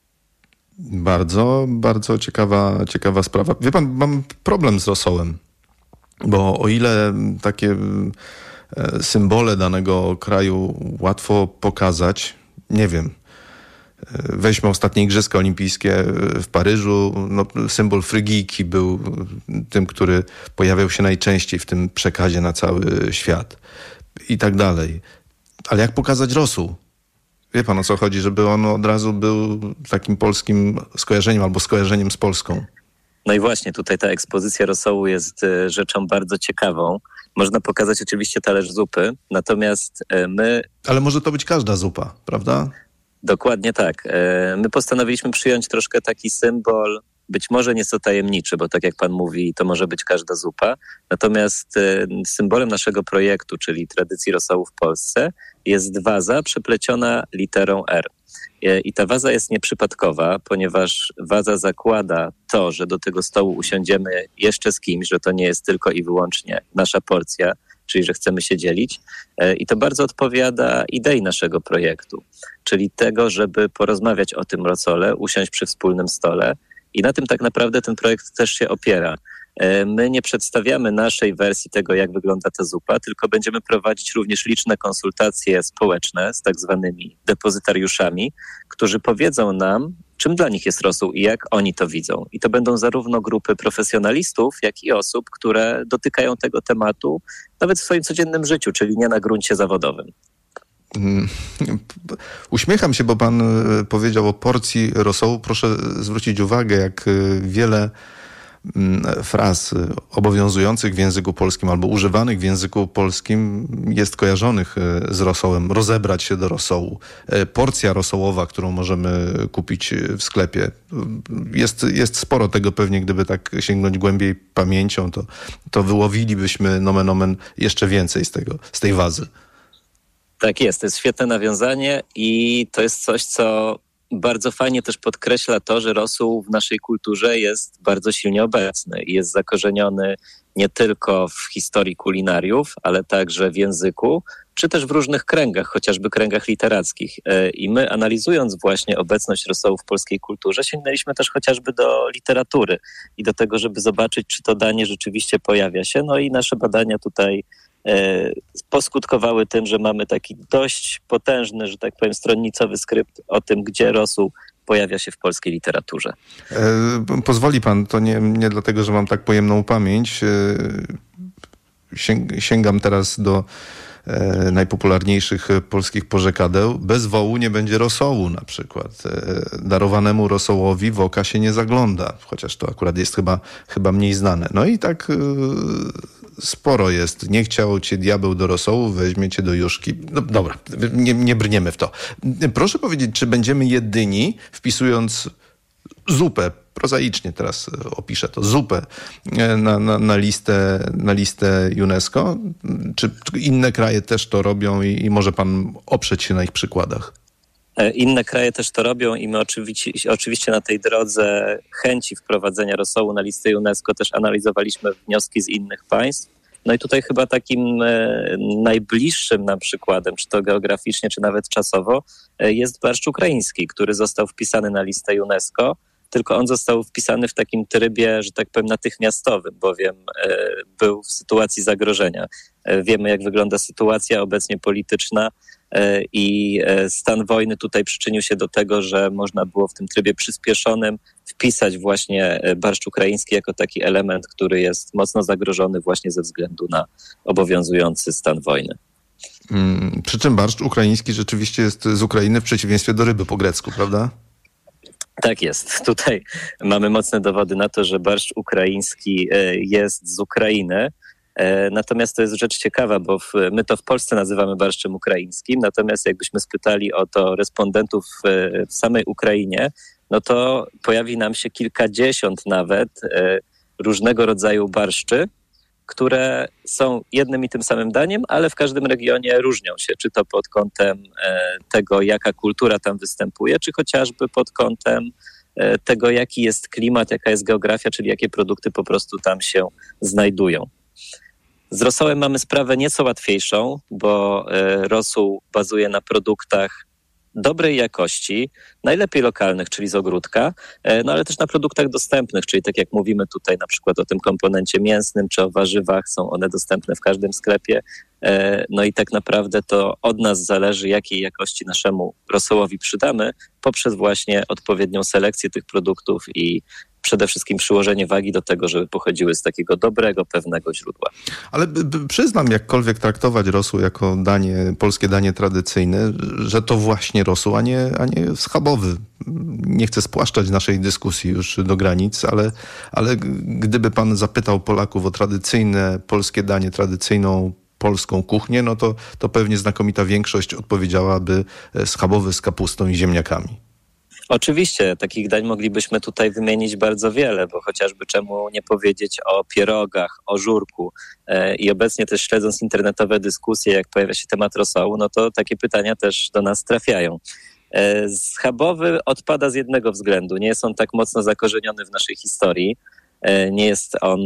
Bardzo, bardzo ciekawa, ciekawa sprawa. Wie pan, mam problem z rosołem, bo o ile takie symbole danego kraju łatwo pokazać, nie wiem, weźmy ostatnie Igrzyska Olimpijskie w Paryżu, no, symbol frygijki był tym, który pojawiał się najczęściej w tym przekazie na cały świat i tak dalej. Ale jak pokazać rosół? Wie pan, o co chodzi, żeby on od razu był takim polskim skojarzeniem albo skojarzeniem z Polską? No i właśnie tutaj ta ekspozycja rosołu jest rzeczą bardzo ciekawą. Można pokazać oczywiście talerz zupy, natomiast my... Ale może to być każda zupa, prawda? Dokładnie tak. My postanowiliśmy przyjąć troszkę taki symbol, być może nieco tajemniczy, bo tak jak pan mówi, to może być każda zupa. Natomiast symbolem naszego projektu, czyli tradycji rosołu w Polsce, jest waza przepleciona literą R. I ta waza jest nieprzypadkowa, ponieważ waza zakłada to, że do tego stołu usiądziemy jeszcze z kimś, że to nie jest tylko i wyłącznie nasza porcja, czyli że chcemy się dzielić. I to bardzo odpowiada idei naszego projektu, czyli tego, żeby porozmawiać o tym rosole, usiąść przy wspólnym stole. I na tym tak naprawdę ten projekt też się opiera. My nie przedstawiamy naszej wersji tego, jak wygląda ta zupa, tylko będziemy prowadzić również liczne konsultacje społeczne z tak zwanymi depozytariuszami, którzy powiedzą nam, czym dla nich jest rosół i jak oni to widzą. I to będą zarówno grupy profesjonalistów, jak i osób, które dotykają tego tematu nawet w swoim codziennym życiu, czyli nie na gruncie zawodowym. Uśmiecham się, bo pan powiedział o porcji rosołu. Proszę zwrócić uwagę, jak wiele fraz obowiązujących w języku polskim albo używanych w języku polskim jest kojarzonych z rosołem. Rozebrać się do rosołu. Porcja rosołowa, którą możemy kupić w sklepie. Jest, jest sporo tego pewnie, gdyby tak sięgnąć głębiej pamięcią, to, to wyłowilibyśmy nomen omen jeszcze więcej z tego, z tej wazy. Tak jest, to jest świetne nawiązanie i to jest coś, co bardzo fajnie też podkreśla to, że rosół w naszej kulturze jest bardzo silnie obecny i jest zakorzeniony nie tylko w historii kulinariów, ale także w języku, czy też w różnych kręgach, chociażby kręgach literackich. I my, analizując właśnie obecność rosołu w polskiej kulturze, sięgnęliśmy też chociażby do literatury i do tego, żeby zobaczyć, czy to danie rzeczywiście pojawia się. No i nasze badania tutaj poskutkowały tym, że mamy taki dość potężny, że tak powiem, stronnicowy skrypt o tym, gdzie rosół pojawia się w polskiej literaturze. E, pozwoli pan, to nie, nie dlatego, że mam tak pojemną pamięć. E, sięg, sięgam teraz do e, najpopularniejszych polskich porzekadeł. Bez wołu nie będzie rosołu na przykład. E, darowanemu rosołowi w oka się nie zagląda, chociaż to akurat jest chyba, chyba mniej znane. No i tak e, sporo jest. Nie chciał cię diabeł do rosołu, weźmie cię do juszki. No dobra, nie, nie brniemy w to. Proszę powiedzieć, czy będziemy jedyni, wpisując zupę, prozaicznie teraz opiszę to, zupę na, na, na, listę, na listę UNESCO? Czy inne kraje też to robią i, i może pan oprzeć się na ich przykładach? Inne kraje też to robią i my oczywiście, oczywiście na tej drodze chęci wprowadzenia rosołu na listę UNESCO też analizowaliśmy wnioski z innych państw. No i tutaj chyba takim e, najbliższym nam przykładem, czy to geograficznie, czy nawet czasowo, e, jest barszcz ukraiński, który został wpisany na listę UNESCO, tylko on został wpisany w takim trybie, że tak powiem, natychmiastowym, bowiem e, był w sytuacji zagrożenia. E, wiemy, jak wygląda sytuacja obecnie polityczna e, i e, stan wojny tutaj przyczynił się do tego, że można było w tym trybie przyspieszonym wpisać właśnie barszcz ukraiński jako taki element, który jest mocno zagrożony właśnie ze względu na obowiązujący stan wojny. Hmm, przy czym barszcz ukraiński rzeczywiście jest z Ukrainy w przeciwieństwie do ryby po grecku, prawda? Tak jest. Tutaj mamy mocne dowody na to, że barszcz ukraiński jest z Ukrainy. Natomiast to jest rzecz ciekawa, bo w, my to w Polsce nazywamy barszczem ukraińskim, natomiast jakbyśmy spytali o to respondentów w, w samej Ukrainie, no to pojawi nam się kilkadziesiąt nawet e, różnego rodzaju barszczy, które są jednym i tym samym daniem, ale w każdym regionie różnią się, czy to pod kątem e, tego, jaka kultura tam występuje, czy chociażby pod kątem e, tego, jaki jest klimat, jaka jest geografia, czyli jakie produkty po prostu tam się znajdują. Z rosołem mamy sprawę nieco łatwiejszą, bo e, rosół bazuje na produktach dobrej jakości, najlepiej lokalnych, czyli z ogródka, no ale też na produktach dostępnych, czyli tak jak mówimy tutaj na przykład o tym komponencie mięsnym czy o warzywach, są one dostępne w każdym sklepie. No i tak naprawdę to od nas zależy, jakiej jakości naszemu rosołowi przydamy poprzez właśnie odpowiednią selekcję tych produktów i przede wszystkim przyłożenie wagi do tego, żeby pochodziły z takiego dobrego, pewnego źródła. Ale b- b- przyznam, jakkolwiek traktować rosół jako danie, polskie danie tradycyjne, że to właśnie rosół, a nie, a nie schabowy. Nie chcę spłaszczać naszej dyskusji już do granic, ale, ale gdyby pan zapytał Polaków o tradycyjne polskie danie, tradycyjną polską kuchnię, no to, to pewnie znakomita większość odpowiedziałaby schabowy z kapustą i ziemniakami. Oczywiście, takich dań moglibyśmy tutaj wymienić bardzo wiele, bo chociażby czemu nie powiedzieć o pierogach, o żurku i obecnie też śledząc internetowe dyskusje, jak pojawia się temat rosołu, no to takie pytania też do nas trafiają. Schabowy odpada z jednego względu, nie jest on tak mocno zakorzeniony w naszej historii, nie jest on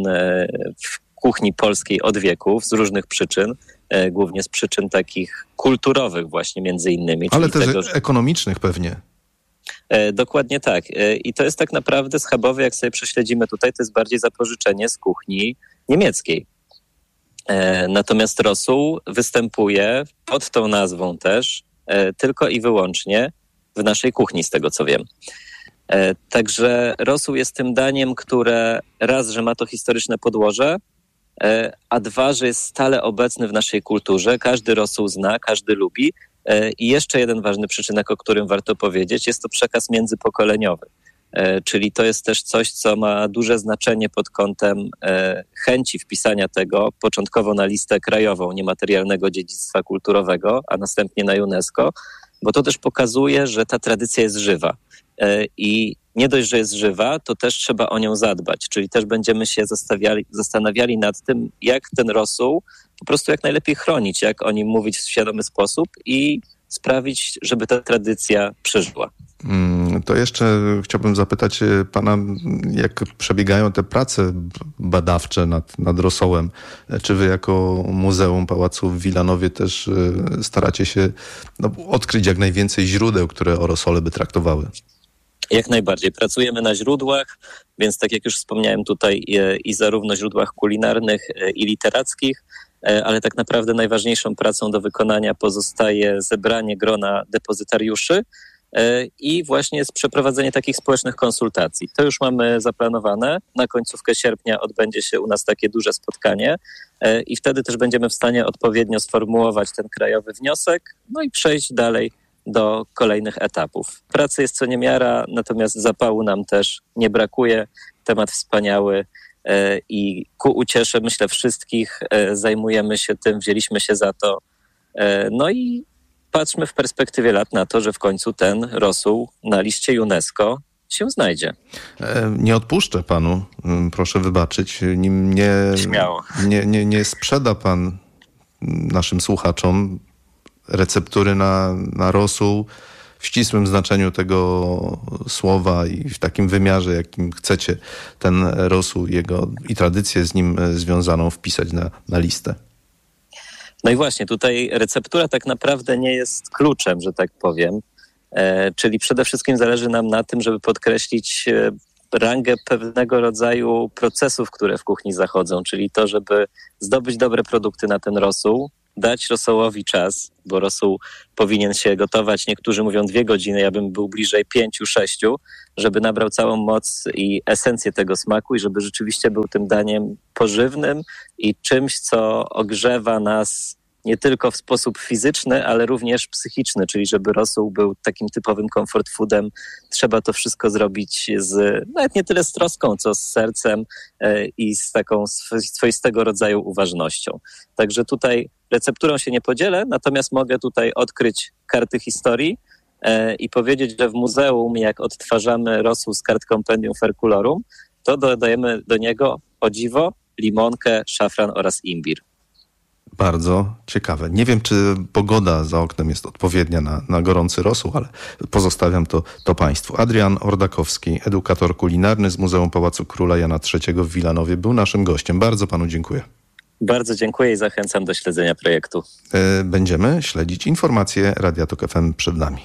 w kuchni polskiej od wieków z różnych przyczyn, głównie z przyczyn takich kulturowych właśnie między innymi. Ale też tego, że... ekonomicznych pewnie. Dokładnie tak. I to jest tak naprawdę schabowy, jak sobie prześledzimy tutaj, to jest bardziej zapożyczenie z kuchni niemieckiej. Natomiast rosół występuje pod tą nazwą też tylko i wyłącznie w naszej kuchni, z tego co wiem. Także rosół jest tym daniem, które raz, że ma to historyczne podłoże, a dwa, że jest stale obecny w naszej kulturze. Każdy rosół zna, każdy lubi. I jeszcze jeden ważny przyczynek, o którym warto powiedzieć, jest to przekaz międzypokoleniowy. Czyli to jest też coś, co ma duże znaczenie pod kątem chęci wpisania tego początkowo na listę krajową niematerialnego dziedzictwa kulturowego, a następnie na UNESCO, bo to też pokazuje, że ta tradycja jest żywa. I nie dość, że jest żywa, to też trzeba o nią zadbać. Czyli też będziemy się zastanawiali nad tym, jak ten rosół po prostu jak najlepiej chronić, jak o nim mówić w świadomy sposób i sprawić, żeby ta tradycja przeżyła. To jeszcze chciałbym zapytać pana, jak przebiegają te prace badawcze nad, nad rosołem. Czy wy jako Muzeum Pałacu w Wilanowie też staracie się no, odkryć jak najwięcej źródeł, które o rosole by traktowały? Jak najbardziej. Pracujemy na źródłach, więc tak jak już wspomniałem tutaj i zarówno źródłach kulinarnych i literackich, ale tak naprawdę najważniejszą pracą do wykonania pozostaje zebranie grona depozytariuszy i właśnie jest przeprowadzenie takich społecznych konsultacji. To już mamy zaplanowane. Na końcówkę sierpnia odbędzie się u nas takie duże spotkanie i wtedy też będziemy w stanie odpowiednio sformułować ten krajowy wniosek, no i przejść dalej do kolejnych etapów. Pracy jest co niemiara, natomiast zapału nam też nie brakuje. Temat wspaniały i ku uciesze, myślę, wszystkich zajmujemy się tym, wzięliśmy się za to. No i patrzmy w perspektywie lat na to, że w końcu ten rosół na liście UNESCO się znajdzie. Nie odpuszczę panu, proszę wybaczyć. Nim nie, Śmiało. Nie, nie, nie sprzeda pan naszym słuchaczom receptury na, na rosół w ścisłym znaczeniu tego słowa i w takim wymiarze, jakim chcecie ten rosół jego i tradycję z nim związaną wpisać na, na listę. No i właśnie, tutaj receptura tak naprawdę nie jest kluczem, że tak powiem. E, czyli przede wszystkim zależy nam na tym, żeby podkreślić e, rangę pewnego rodzaju procesów, które w kuchni zachodzą, czyli to, żeby zdobyć dobre produkty na ten rosół, dać rosołowi czas, bo rosół powinien się gotować, niektórzy mówią dwie godziny, ja bym był bliżej pięciu, sześciu, żeby nabrał całą moc i esencję tego smaku i żeby rzeczywiście był tym daniem pożywnym i czymś, co ogrzewa nas nie tylko w sposób fizyczny, ale również psychiczny, czyli żeby rosół był takim typowym comfort foodem. Trzeba to wszystko zrobić z, nawet nie tyle z troską, co z sercem e, i z taką swoistego rodzaju uważnością. Także tutaj recepturą się nie podzielę, natomiast mogę tutaj odkryć karty historii e, i powiedzieć, że w muzeum, jak odtwarzamy rosół z kart Compendium Ferculorum, to dodajemy do niego, o dziwo, limonkę, szafran oraz imbir. Bardzo ciekawe. Nie wiem, czy pogoda za oknem jest odpowiednia na, na gorący rosół, ale pozostawiam to, to państwu. Adrian Ordakowski, edukator kulinarny z Muzeum Pałacu Króla Jana trzeciego w Wilanowie, był naszym gościem. Bardzo panu dziękuję. Bardzo dziękuję i zachęcam do śledzenia projektu. Będziemy śledzić informacje Radia Tok F M przed nami.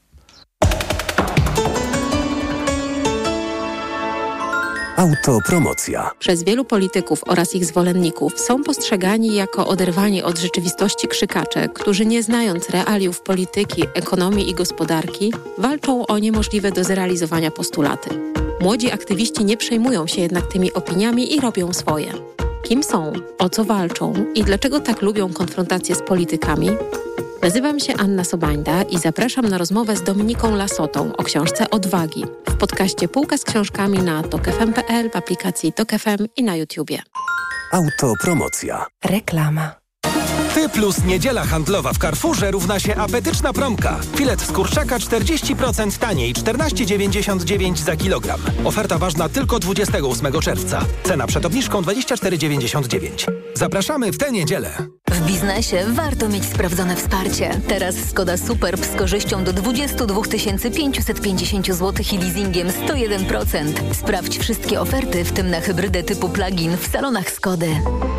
Autopromocja. Przez wielu polityków oraz ich zwolenników są postrzegani jako oderwani od rzeczywistości krzykacze, którzy nie znając realiów polityki, ekonomii i gospodarki, walczą o niemożliwe do zrealizowania postulaty. Młodzi aktywiści nie przejmują się jednak tymi opiniami i robią swoje. Kim są, o co walczą i dlaczego tak lubią konfrontację z politykami? Nazywam się Anna Sobańda i zapraszam na rozmowę z Dominiką Lasotą o książce Odwagi w podcaście Półka z książkami na tok f m kropka p l, w aplikacji Tok F M i na YouTubie. Autopromocja. Reklama. Ty plus niedziela handlowa w Carrefourze równa się apetyczna promka. Filet z kurczaka czterdzieści procent taniej, czternaście dziewięćdziesiąt dziewięć za kilogram. Oferta ważna tylko dwudziestego ósmego czerwca. Cena przed obniżką dwadzieścia cztery dziewięćdziesiąt dziewięć. Zapraszamy w tę niedzielę. W biznesie warto mieć sprawdzone wsparcie. Teraz Skoda Superb z korzyścią do dwadzieścia dwa tysiące pięćset pięćdziesiąt złotych i leasingiem sto jeden procent. Sprawdź wszystkie oferty, w tym na hybrydę typu plug-in w salonach Skody.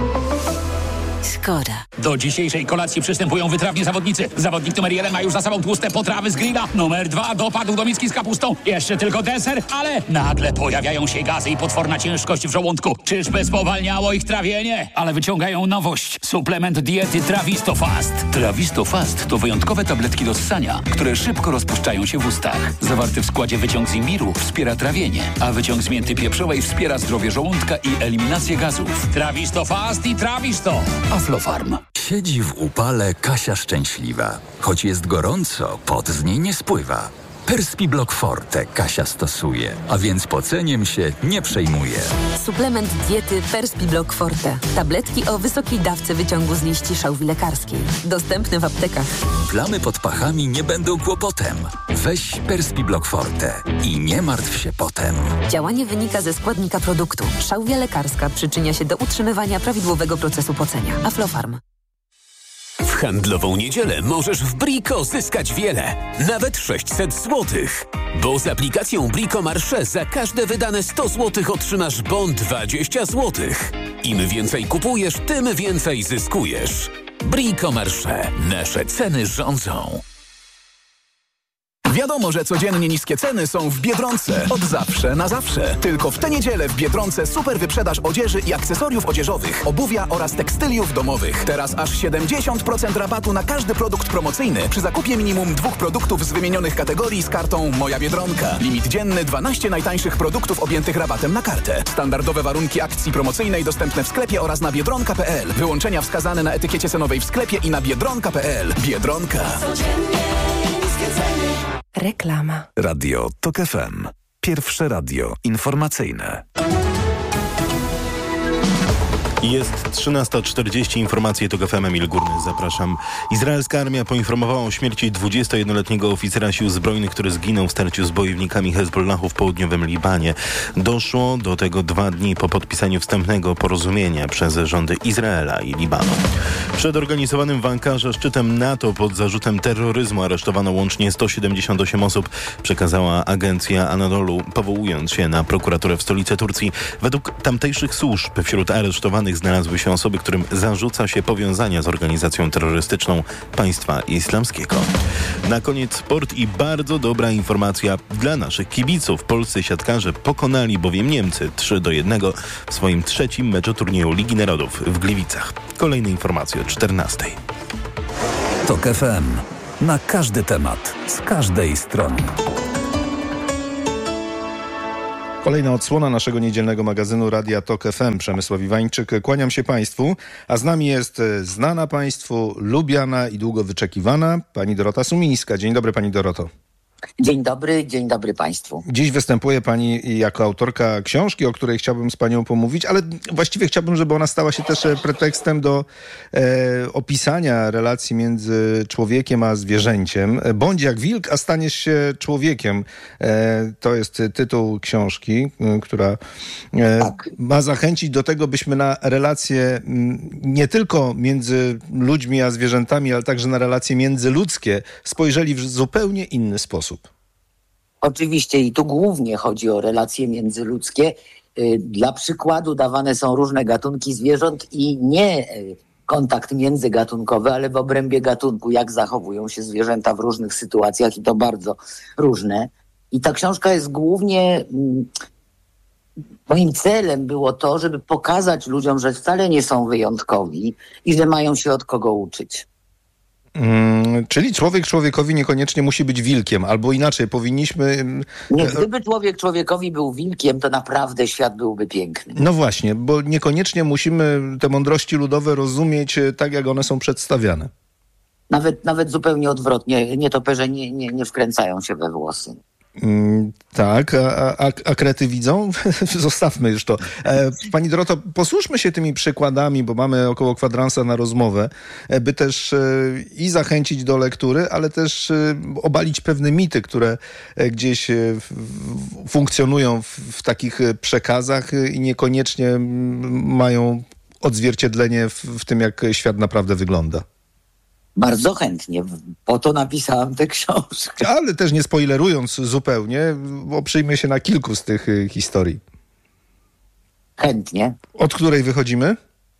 Skoda. Do dzisiejszej kolacji przystępują wytrawni zawodnicy. Zawodnik numer jeden ma już za sobą tłuste potrawy z grilla. Numer dwa dopadł do miski z kapustą. Jeszcze tylko deser, ale nagle pojawiają się gazy i potworna ciężkość w żołądku. Czyżby spowalniało ich trawienie? Ale wyciągają nowość. Suplement diety Trawisto Fast. Trawisto Fast to wyjątkowe tabletki do ssania, które szybko rozpuszczają się w ustach. Zawarty w składzie wyciąg z imbiru wspiera trawienie, a wyciąg z mięty pieprzowej wspiera zdrowie żołądka i eliminację gazów. Trawisto Fast i Trawisto. Aflofarm. Siedzi w upale Kasia szczęśliwa. Choć jest gorąco, pot z niej nie spływa. Perspiblock Forte Kasia stosuje, a więc poceniem się nie przejmuje. Suplement diety Perspiblock Forte. Tabletki o wysokiej dawce wyciągu z liści szałwi lekarskiej. Dostępny w aptekach. Plamy pod pachami nie będą kłopotem. Weź Perspiblock Forte i nie martw się potem. Działanie wynika ze składnika produktu. Szałwia lekarska przyczynia się do utrzymywania prawidłowego procesu pocenia. Aflofarm. W handlową niedzielę możesz w Brico zyskać wiele, nawet sześćset złotych. Bo z aplikacją Brico Marché za każde wydane sto złotych otrzymasz bon dwadzieścia złotych. Im więcej kupujesz, tym więcej zyskujesz. Brico Marché. Nasze ceny rządzą. Wiadomo, że codziennie niskie ceny są w Biedronce. Od zawsze na zawsze. Tylko w tę niedzielę w Biedronce super wyprzedaż odzieży i akcesoriów odzieżowych, obuwia oraz tekstyliów domowych. Teraz aż siedemdziesiąt procent rabatu na każdy produkt promocyjny przy zakupie minimum dwóch produktów z wymienionych kategorii z kartą Moja Biedronka. Limit dzienny dwanaście najtańszych produktów objętych rabatem na kartę. Standardowe warunki akcji promocyjnej dostępne w sklepie oraz na biedronka kropka p l. Wyłączenia wskazane na etykiecie cenowej w sklepie i na biedronka kropka p l. Biedronka. Reklama. Radio TOK F M. Pierwsze radio informacyjne. Jest trzynasta czterdzieści, informacje TOK F M, Emil Górny, zapraszam. Izraelska armia poinformowała o śmierci dwudziestojednoletniego oficera sił zbrojnych, który zginął w starciu z bojownikami Hezbollahu w południowym Libanie. Doszło do tego dwa dni po podpisaniu wstępnego porozumienia przez rządy Izraela i Libanu. Przed organizowanym w Ankarze szczytem NATO pod zarzutem terroryzmu aresztowano łącznie sto siedemdziesiąt osiem osób, przekazała agencja Anadolu, powołując się na prokuraturę w stolicy Turcji. Według tamtejszych służb wśród aresztowanych znalazły się osoby, którym zarzuca się powiązania z organizacją terrorystyczną Państwa Islamskiego. Na koniec sport i bardzo dobra informacja dla naszych kibiców. Polscy siatkarze pokonali bowiem Niemcy trzy do jednego w swoim trzecim meczu turnieju Ligi Narodów w Gliwicach. Kolejne informacje o czternastej. TOK F M. Na każdy temat, z każdej strony. Kolejna odsłona naszego niedzielnego magazynu Radia TOK F M. Przemysław Iwańczyk. Kłaniam się Państwu, a z nami jest znana Państwu, lubiana i długo wyczekiwana pani Dorota Sumińska. Dzień dobry, pani Doroto. Dzień dobry, dzień dobry Państwu. Dziś występuje pani jako autorka książki, o której chciałbym z panią pomówić, ale właściwie chciałbym, żeby ona stała się też pretekstem do e, opisania relacji między człowiekiem a zwierzęciem. Bądź jak wilk, a staniesz się człowiekiem. E, to jest tytuł książki, e, która e, tak. ma zachęcić do tego, byśmy na relacje m, nie tylko między ludźmi a zwierzętami, ale także na relacje międzyludzkie spojrzeli w zupełnie inny sposób. Oczywiście i tu głównie chodzi o relacje międzyludzkie. Dla przykładu dawane są różne gatunki zwierząt i nie kontakt międzygatunkowy, ale w obrębie gatunku, jak zachowują się zwierzęta w różnych sytuacjach i to bardzo różne. I ta książka jest głównie... Moim celem było to, żeby pokazać ludziom, że wcale nie są wyjątkowi i że mają się od kogo uczyć. Hmm, czyli człowiek człowiekowi niekoniecznie musi być wilkiem, albo inaczej, powinniśmy... Nie, gdyby człowiek człowiekowi był wilkiem, to naprawdę świat byłby piękny. No właśnie, bo niekoniecznie musimy te mądrości ludowe rozumieć tak, jak one są przedstawiane. Nawet, nawet zupełnie odwrotnie, nietoperze nie, nie, nie wkręcają się we włosy. Mm, tak, a, a, a krety widzą? Zostawmy już to. E, pani Doroto, posłuszmy się tymi przykładami, bo mamy około kwadransa na rozmowę, by też e, i zachęcić do lektury, ale też e, obalić pewne mity, które e, gdzieś e, w, funkcjonują w, w takich przekazach i niekoniecznie m, mają odzwierciedlenie w, w tym, jak świat naprawdę wygląda. Bardzo chętnie. Po to napisałam tę książkę. Ale też nie spoilerując zupełnie, oprzyjmy się na kilku z tych y, historii. Chętnie. Od której wychodzimy?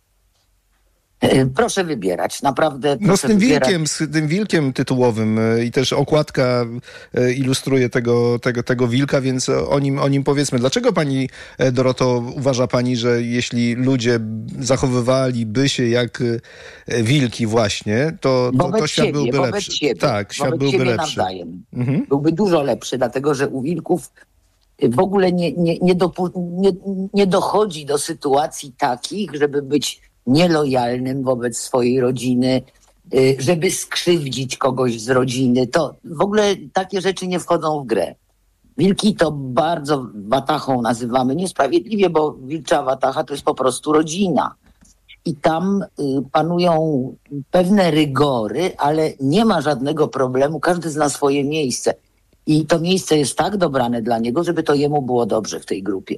Proszę wybierać, naprawdę. No z tym wybierać. wilkiem, z tym wilkiem tytułowym i też okładka ilustruje tego, tego, tego wilka, więc o nim, o nim powiedzmy. Dlaczego pani Doroto uważa pani, że jeśli ludzie zachowywaliby się jak wilki właśnie, to, to, to świat siebie, byłby wobec lepszy? Siebie, tak, świat wobec byłby siebie lepszy. Nawzajem. Mhm. Byłby dużo lepszy, dlatego że u wilków w ogóle nie, nie, nie, dopu- nie, nie dochodzi do sytuacji takich, żeby być nielojalnym wobec swojej rodziny, żeby skrzywdzić kogoś z rodziny. To w ogóle takie rzeczy nie wchodzą w grę. Wilki to bardzo watachą nazywamy niesprawiedliwie, bo wilcza watacha to jest po prostu rodzina. I tam panują pewne rygory, ale nie ma żadnego problemu. Każdy zna swoje miejsce. I to miejsce jest tak dobrane dla niego, żeby to jemu było dobrze w tej grupie.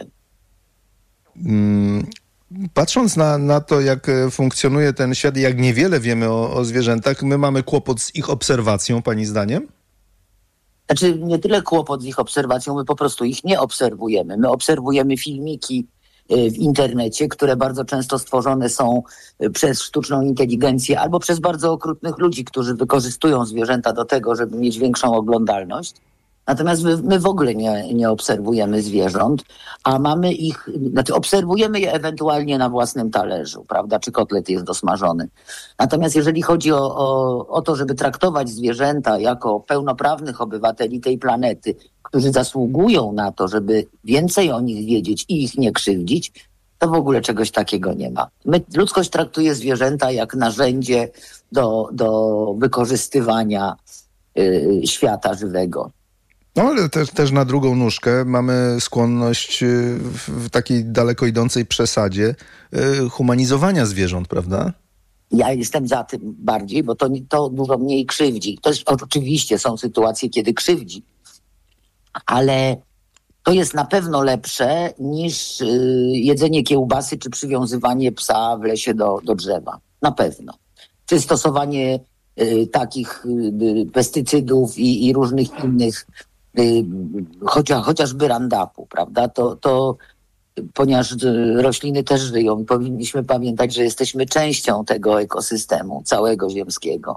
Hmm. Patrząc na, na to, jak funkcjonuje ten świat i jak niewiele wiemy o, o zwierzętach, my mamy kłopot z ich obserwacją, pani zdaniem? Znaczy nie tyle kłopot z ich obserwacją, my po prostu ich nie obserwujemy. My obserwujemy filmiki w internecie, które bardzo często stworzone są przez sztuczną inteligencję albo przez bardzo okrutnych ludzi, którzy wykorzystują zwierzęta do tego, żeby mieć większą oglądalność. Natomiast my, my w ogóle nie, nie obserwujemy zwierząt, a mamy ich, znaczy obserwujemy je ewentualnie na własnym talerzu, prawda, czy kotlet jest dosmażony. Natomiast jeżeli chodzi o, o, o to, żeby traktować zwierzęta jako pełnoprawnych obywateli tej planety, którzy zasługują na to, żeby więcej o nich wiedzieć i ich nie krzywdzić, to w ogóle czegoś takiego nie ma. My, ludzkość traktuje zwierzęta jak narzędzie do, do wykorzystywania y, świata żywego. No ale też, też na drugą nóżkę mamy skłonność w takiej daleko idącej przesadzie humanizowania zwierząt, prawda? Ja jestem za tym bardziej, bo to, to dużo mniej krzywdzi. To jest, oczywiście są sytuacje, kiedy krzywdzi, ale to jest na pewno lepsze niż y, jedzenie kiełbasy czy przywiązywanie psa w lesie do, do drzewa. Na pewno. Czy stosowanie y, takich y, pestycydów i, i różnych innych Chociaż, chociażby Roundupu, prawda, to, to ponieważ rośliny też żyją i powinniśmy pamiętać, że jesteśmy częścią tego ekosystemu całego ziemskiego.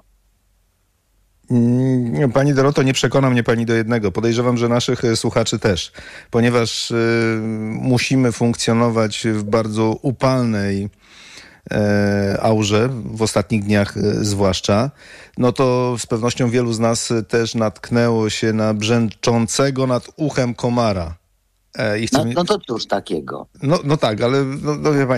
Pani Doroto, nie przekona mnie pani do jednego. Podejrzewam, że naszych słuchaczy też, ponieważ y, musimy funkcjonować w bardzo upalnej e, aurze, w ostatnich dniach e, zwłaszcza, no to z pewnością wielu z nas też natknęło się na brzęczącego nad uchem komara. E, i chcemy... no, no to cóż takiego? No, no tak, ale no, no wie pani,